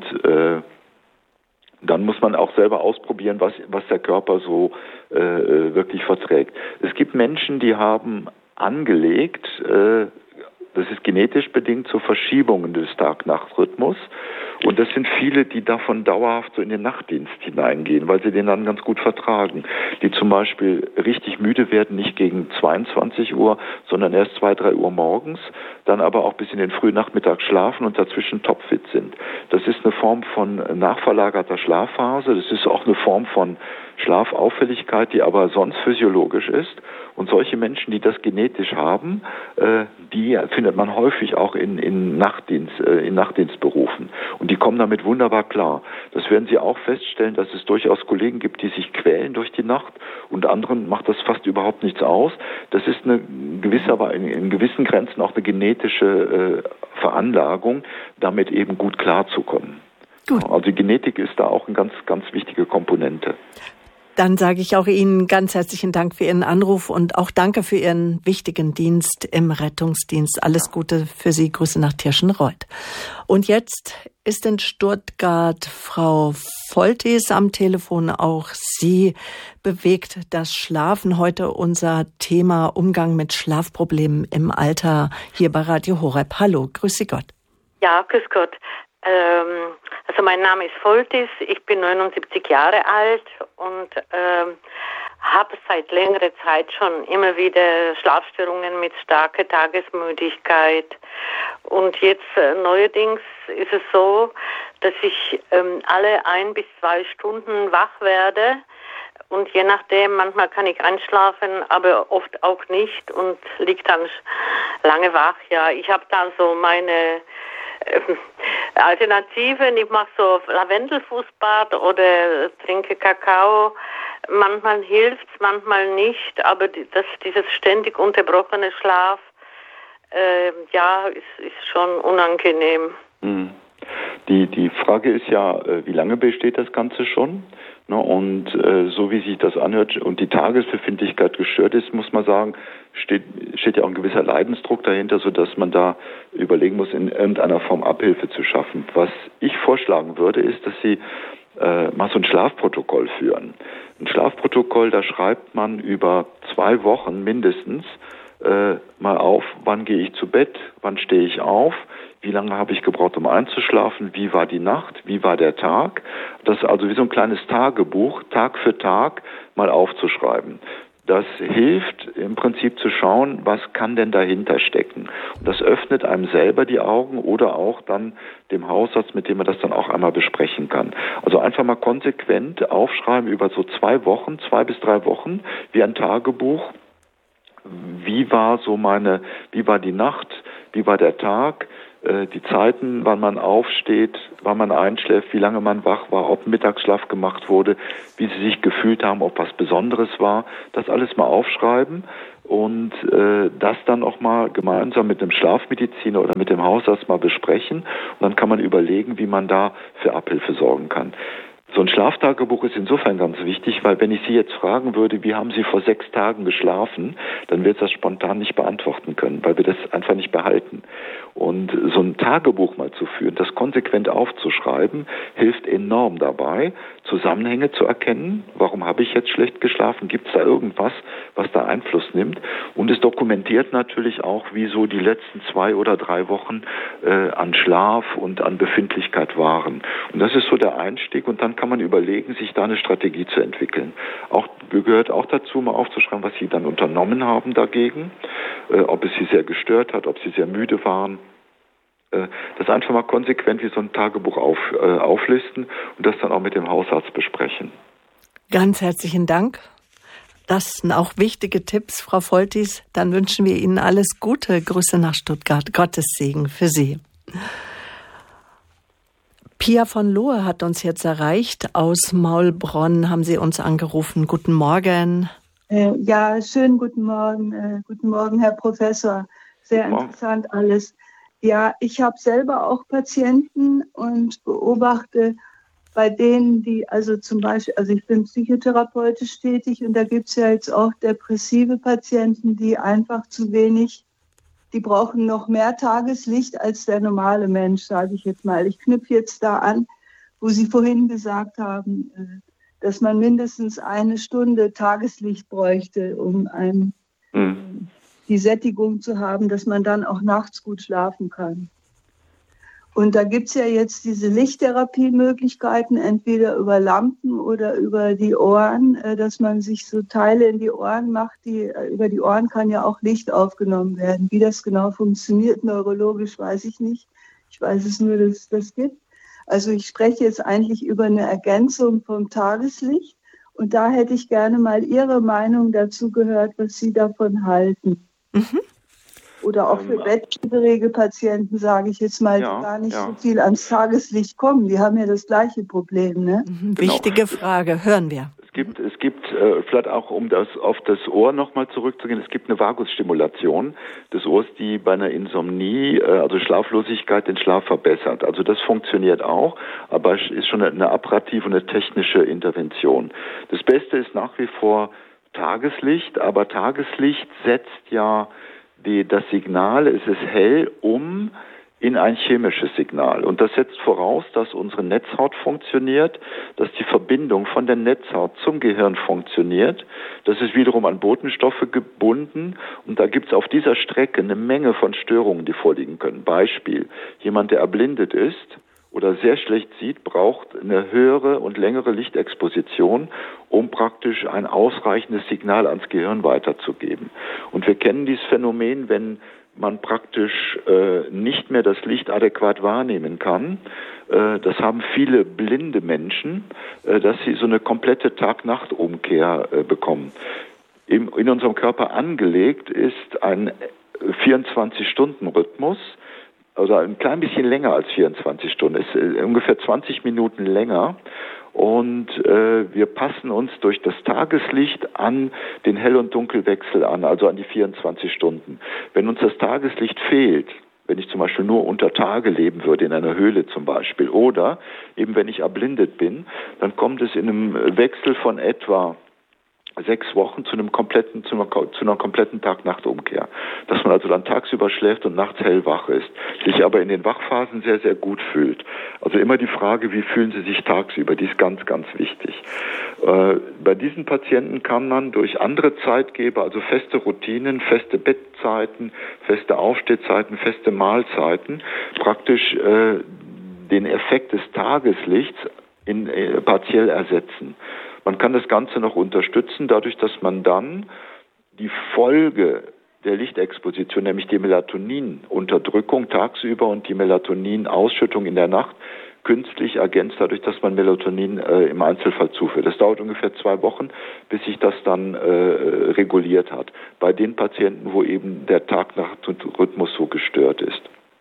dann muss man auch selber ausprobieren, was der Körper so wirklich verträgt. Es gibt Menschen, die haben angelegt, das ist genetisch bedingt, zu Verschiebungen des Tag-Nacht-Rhythmus. Und das sind viele, die davon dauerhaft so in den Nachtdienst hineingehen, weil sie den dann ganz gut vertragen. Die zum Beispiel richtig müde werden, nicht gegen 22 Uhr, sondern erst 2, 3 Uhr morgens, dann aber auch bis in den frühen Nachmittag schlafen und dazwischen topfit sind. Das ist eine Form von nachverlagerter Schlafphase. Das ist auch eine Form von Schlafauffälligkeit, die aber sonst physiologisch ist. Und solche Menschen, die das genetisch haben, die finden findet man häufig auch in Nachtdienstberufen. Und die kommen damit wunderbar klar. Das werden Sie auch feststellen, dass es durchaus Kollegen gibt, die sich quälen durch die Nacht und anderen macht das fast überhaupt nichts aus. Das ist in gewissen Grenzen auch eine genetische Veranlagung, damit eben gut klarzukommen. Gut. Also die Genetik ist da auch eine ganz, ganz wichtige Komponente. Dann sage ich auch Ihnen ganz herzlichen Dank für Ihren Anruf und auch danke für Ihren wichtigen Dienst im Rettungsdienst. Alles Gute für Sie. Grüße nach Tirschenreuth. Und jetzt ist in Stuttgart Frau Voltis am Telefon. Auch sie bewegt das Schlafen. Heute unser Thema Umgang mit Schlafproblemen im Alter hier bei Radio Horeb. Hallo, grüße Gott. Ja, grüß Gott. Also mein Name ist Voltis, ich bin 79 Jahre alt und habe seit längerer Zeit schon immer wieder Schlafstörungen mit starker Tagesmüdigkeit. Und jetzt neuerdings ist es so, dass ich alle 1 bis 2 Stunden wach werde. Und je nachdem, manchmal kann ich einschlafen, aber oft auch nicht und liege dann lange wach. Ja, ich habe dann so meine Alternativen. Ich mache so Lavendelfußbad oder trinke Kakao. Manchmal hilft's, manchmal nicht, aber dieses ständig unterbrochene Schlaf, ist schon unangenehm. Die Frage ist ja, wie lange besteht das Ganze schon? Und so wie sich das anhört und die Tagesbefindlichkeit gestört ist, muss man sagen, steht ja auch ein gewisser Leidensdruck dahinter, sodass man da überlegen muss, in irgendeiner Form Abhilfe zu schaffen. Was ich vorschlagen würde, ist, dass Sie mal so ein Schlafprotokoll führen. Ein Schlafprotokoll, da schreibt man über 2 Wochen mindestens mal auf, wann gehe ich zu Bett, wann stehe ich auf, wie lange habe ich gebraucht, um einzuschlafen, wie war die Nacht, wie war der Tag. Das ist also wie so ein kleines Tagebuch, Tag für Tag mal aufzuschreiben. Das hilft im Prinzip zu schauen, was kann denn dahinter stecken. Und das öffnet einem selber die Augen oder auch dann dem Hausarzt, mit dem man das dann auch einmal besprechen kann. Also einfach mal konsequent aufschreiben über so 2 Wochen, 2 bis 3 Wochen, wie ein Tagebuch. Wie war die Nacht, wie war der Tag, die Zeiten, wann man aufsteht, wann man einschläft, wie lange man wach war, ob Mittagsschlaf gemacht wurde, wie Sie sich gefühlt haben, ob was Besonderes war. Das alles mal aufschreiben und das dann auch mal gemeinsam mit dem Schlafmediziner oder mit dem Hausarzt mal besprechen. Und dann kann man überlegen, wie man da für Abhilfe sorgen kann. So ein Schlaftagebuch ist insofern ganz wichtig, weil wenn ich Sie jetzt fragen würde, wie haben Sie vor 6 Tagen geschlafen, dann wird das spontan nicht beantworten können, weil wir das einfach nicht behalten. Und so ein Tagebuch mal zu führen, das konsequent aufzuschreiben, hilft enorm dabei, Zusammenhänge zu erkennen. Warum habe ich jetzt schlecht geschlafen? Gibt es da irgendwas, was da Einfluss nimmt? Und es dokumentiert natürlich auch, wie so die letzten 2 oder 3 Wochen an Schlaf und an Befindlichkeit waren. Und das ist so der Einstieg. Und dann kann man überlegen, sich da eine Strategie zu entwickeln. Auch gehört auch dazu, mal aufzuschreiben, was Sie dann unternommen haben dagegen, ob es Sie sehr gestört hat, ob Sie sehr müde waren. Das einfach mal konsequent wie so ein Tagebuch auflisten und das dann auch mit dem Hausarzt besprechen. Ganz herzlichen Dank. Das sind auch wichtige Tipps, Frau Voltis. Dann wünschen wir Ihnen alles Gute. Grüße nach Stuttgart. Gottes Segen für Sie. Pia von Lohe hat uns jetzt erreicht. Aus Maulbronn haben Sie uns angerufen. Guten Morgen. Ja, schönen guten Morgen. Guten Morgen, Herr Professor. Sehr interessant alles. Ja, ich habe selber auch Patienten und beobachte bei denen, die zum Beispiel, ich bin psychotherapeutisch tätig und da gibt es ja jetzt auch depressive Patienten, die einfach zu wenig, die brauchen noch mehr Tageslicht als der normale Mensch, sage ich jetzt mal. Ich knüpfe jetzt da an, wo Sie vorhin gesagt haben, dass man mindestens 1 Stunde Tageslicht bräuchte, um die Sättigung zu haben, dass man dann auch nachts gut schlafen kann. Und da gibt es ja jetzt diese Lichttherapie-Möglichkeiten, entweder über Lampen oder über die Ohren, dass man sich so Teile in die Ohren macht. Über die Ohren kann ja auch Licht aufgenommen werden. Wie das genau funktioniert, neurologisch, weiß ich nicht. Ich weiß es nur, dass es das gibt. Also ich spreche jetzt eigentlich über eine Ergänzung vom Tageslicht. Und da hätte ich gerne mal Ihre Meinung dazu gehört, was Sie davon halten. Oder auch für bettlägerige Patienten, sage ich jetzt mal, die gar nicht so viel ans Tageslicht kommen. Die haben ja das gleiche Problem, ne? Wichtige Frage, hören wir. Es gibt vielleicht auch, um auf das Ohr nochmal zurückzugehen, es gibt eine Vagusstimulation des Ohrs, die bei einer Insomnie, also Schlaflosigkeit, den Schlaf verbessert. Also das funktioniert auch, aber es ist schon eine apparative und eine technische Intervention. Das Beste ist nach wie vor Tageslicht, aber Tageslicht setzt ja das Signal, es ist hell, in ein chemisches Signal. Und das setzt voraus, dass unsere Netzhaut funktioniert, dass die Verbindung von der Netzhaut zum Gehirn funktioniert. Das ist wiederum an Botenstoffe gebunden. Und da gibt es auf dieser Strecke eine Menge von Störungen, die vorliegen können. Beispiel, jemand, der erblindet ist oder sehr schlecht sieht, braucht eine höhere und längere Lichtexposition, um praktisch ein ausreichendes Signal ans Gehirn weiterzugeben. Und wir kennen dieses Phänomen, wenn man praktisch nicht mehr das Licht adäquat wahrnehmen kann. Das haben viele blinde Menschen, dass sie so eine komplette Tag-Nacht-Umkehr bekommen. In unserem Körper angelegt ist ein 24-Stunden-Rhythmus, also ein klein bisschen länger als 24 Stunden, ist ungefähr 20 Minuten länger. Und wir passen uns durch das Tageslicht an den Hell- und Dunkelwechsel an, also an die 24 Stunden. Wenn uns das Tageslicht fehlt, wenn ich zum Beispiel nur unter Tage leben würde, in einer Höhle zum Beispiel, oder eben wenn ich erblindet bin, dann kommt es in einem Wechsel von etwa 6 Wochen zu einer kompletten Tag-Nacht-Umkehr. Dass man also dann tagsüber schläft und nachts hellwach ist, sich aber in den Wachphasen sehr, sehr gut fühlt. Also immer die Frage, wie fühlen Sie sich tagsüber, die ist ganz, ganz wichtig. Bei diesen Patienten kann man durch andere Zeitgeber, also feste Routinen, feste Bettzeiten, feste Aufstehzeiten, feste Mahlzeiten, praktisch den Effekt des Tageslichts partiell ersetzen. Man kann das Ganze noch unterstützen, dadurch, dass man dann die Folge der Lichtexposition, nämlich die Melatoninunterdrückung tagsüber und die Melatoninausschüttung in der Nacht, künstlich ergänzt, dadurch, dass man Melatonin im Einzelfall zuführt. Das dauert ungefähr 2 Wochen, bis sich das dann reguliert hat. Bei den Patienten, wo eben der Tag-Nacht-Rhythmus so gestört ist.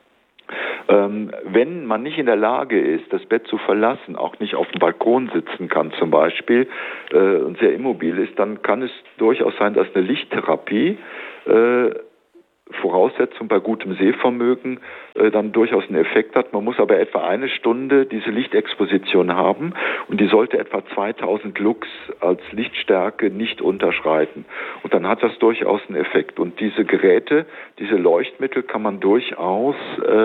Wenn man nicht in der Lage ist, das Bett zu verlassen, auch nicht auf dem Balkon sitzen kann zum Beispiel und sehr immobil ist, dann kann es durchaus sein, dass eine Lichttherapie Voraussetzung bei gutem Sehvermögen dann durchaus einen Effekt hat. Man muss aber etwa 1 Stunde diese Lichtexposition haben und die sollte etwa 2000 Lux als Lichtstärke nicht unterschreiten. Und dann hat das durchaus einen Effekt. Und diese Geräte, diese Leuchtmittel kann man durchaus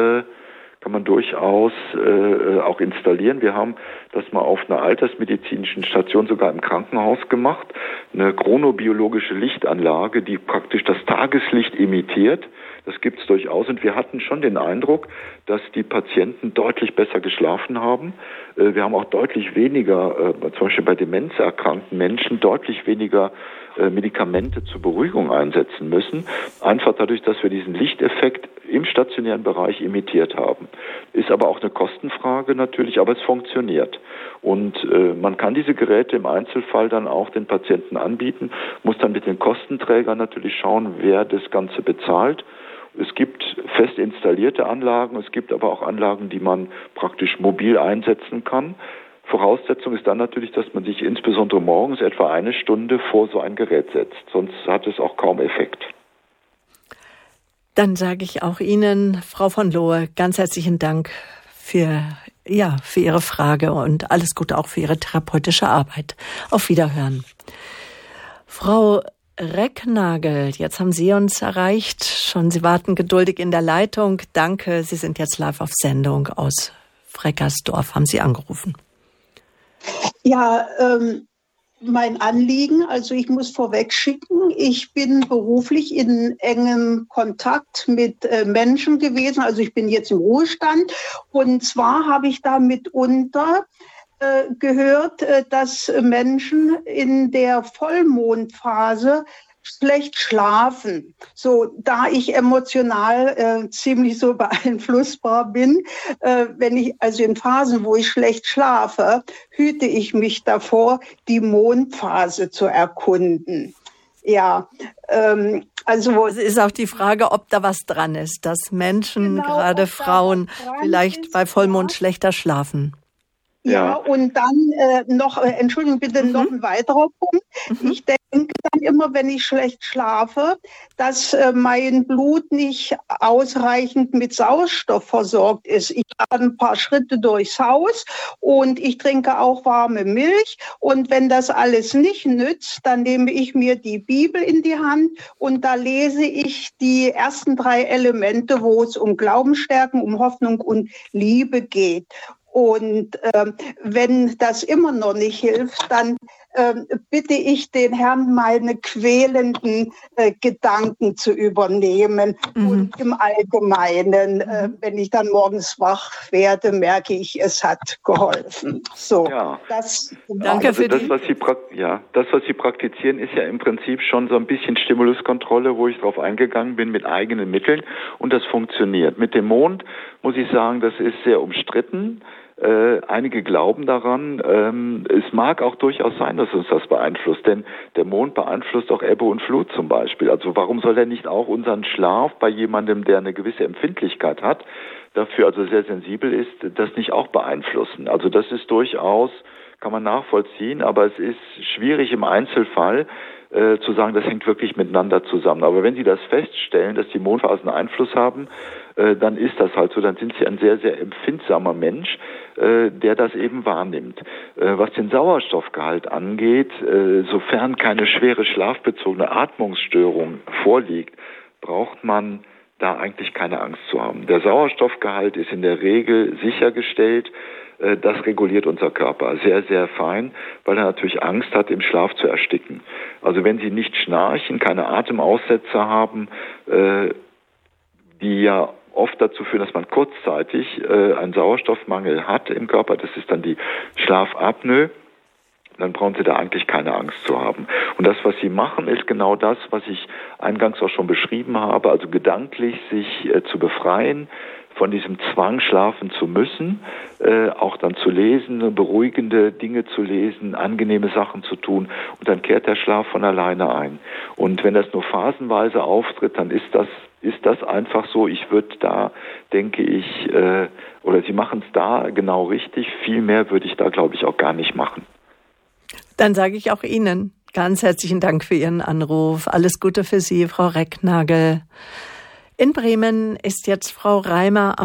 auch installieren. Wir haben das mal auf einer altersmedizinischen Station sogar im Krankenhaus gemacht. Eine chronobiologische Lichtanlage, die praktisch das Tageslicht imitiert. Das gibt es durchaus. Und wir hatten schon den Eindruck, dass die Patienten deutlich besser geschlafen haben. Wir haben auch deutlich weniger, zum Beispiel bei demenzerkrankten Menschen, deutlich weniger Medikamente zur Beruhigung einsetzen müssen. Einfach dadurch, dass wir diesen Lichteffekt im stationären Bereich imitiert haben. Ist aber auch eine Kostenfrage natürlich, aber es funktioniert. Und man kann diese Geräte im Einzelfall dann auch den Patienten anbieten, muss dann mit den Kostenträgern natürlich schauen, wer das Ganze bezahlt. Es gibt fest installierte Anlagen, es gibt aber auch Anlagen, die man praktisch mobil einsetzen kann. Voraussetzung ist dann natürlich, dass man sich insbesondere morgens etwa 1 Stunde vor so ein Gerät setzt. Sonst hat es auch kaum Effekt. Dann sage ich auch Ihnen, Frau von Lohe, ganz herzlichen Dank für Ihre Frage und alles Gute auch für Ihre therapeutische Arbeit. Auf Wiederhören. Frau Recknagel, jetzt haben Sie uns erreicht. Sie warten geduldig in der Leitung. Danke, Sie sind jetzt live auf Sendung aus Freckersdorf. Haben Sie angerufen? Ja, mein Anliegen, also ich muss vorweg schicken, ich bin beruflich in engem Kontakt mit Menschen gewesen, also ich bin jetzt im Ruhestand und zwar habe ich da mitunter gehört, dass Menschen in der Vollmondphase schlecht schlafen. So, da ich emotional ziemlich so beeinflussbar bin, wenn ich also in Phasen, wo ich schlecht schlafe, hüte ich mich davor, die Mondphase zu erkunden. Ja, also es ist auch die Frage, ob da was dran ist, dass Menschen, gerade Frauen, vielleicht bei Vollmond schlechter schlafen. Ja, und dann noch, Entschuldigung bitte, noch ein weiterer Punkt. Ich denke dann immer, wenn ich schlecht schlafe, dass mein Blut nicht ausreichend mit Sauerstoff versorgt ist. Ich gehe ein paar Schritte durchs Haus und ich trinke auch warme Milch. Und wenn das alles nicht nützt, dann nehme ich mir die Bibel in die Hand und da lese ich die ersten 3 Elemente, wo es um Glaubensstärken, um Hoffnung und Liebe geht. Und wenn das immer noch nicht hilft, dann bitte ich den Herrn, meine quälenden Gedanken zu übernehmen. Und im Allgemeinen, wenn ich dann morgens wach werde, merke ich, es hat geholfen. So, ja. Danke für das, was Sie praktizieren, ist ja im Prinzip schon so ein bisschen Stimuluskontrolle, wo ich drauf eingegangen bin mit eigenen Mitteln. Und das funktioniert. Mit dem Mond muss ich sagen, das ist sehr umstritten. Einige glauben daran. Es mag auch durchaus sein, dass uns das beeinflusst, denn der Mond beeinflusst auch Ebbe und Flut zum Beispiel. Also warum soll er nicht auch unseren Schlaf bei jemandem, der eine gewisse Empfindlichkeit hat, dafür also sehr sensibel ist, das nicht auch beeinflussen? Also das ist durchaus, kann man nachvollziehen, aber es ist schwierig im Einzelfall zu sagen, das hängt wirklich miteinander zusammen. Aber wenn Sie das feststellen, dass die Mondphasen Einfluss haben, dann ist das halt so, dann sind Sie ein sehr, sehr empfindsamer Mensch, der das eben wahrnimmt. Was den Sauerstoffgehalt angeht, sofern keine schwere schlafbezogene Atmungsstörung vorliegt, braucht man da eigentlich keine Angst zu haben. Der Sauerstoffgehalt ist in der Regel sichergestellt. Das reguliert unser Körper sehr, sehr fein, weil er natürlich Angst hat, im Schlaf zu ersticken. Also wenn Sie nicht schnarchen, keine Atemaussetzer haben, die ja oft dazu führen, dass man kurzzeitig einen Sauerstoffmangel hat im Körper, das ist dann die Schlafapnoe, dann brauchen Sie da eigentlich keine Angst zu haben. Und das, was Sie machen, ist genau das, was ich eingangs auch schon beschrieben habe, also gedanklich sich zu befreien, von diesem Zwang, schlafen zu müssen, auch dann zu lesen, beruhigende Dinge zu lesen, angenehme Sachen zu tun und dann kehrt der Schlaf von alleine ein. Und wenn das nur phasenweise auftritt, dann ist das einfach so. Ich würde da, denke ich, oder Sie machen es da genau richtig, viel mehr würde ich da, glaube ich, auch gar nicht machen. Dann sage ich auch Ihnen ganz herzlichen Dank für Ihren Anruf. Alles Gute für Sie, Frau Recknagel. In Bremen ist jetzt Frau Reimer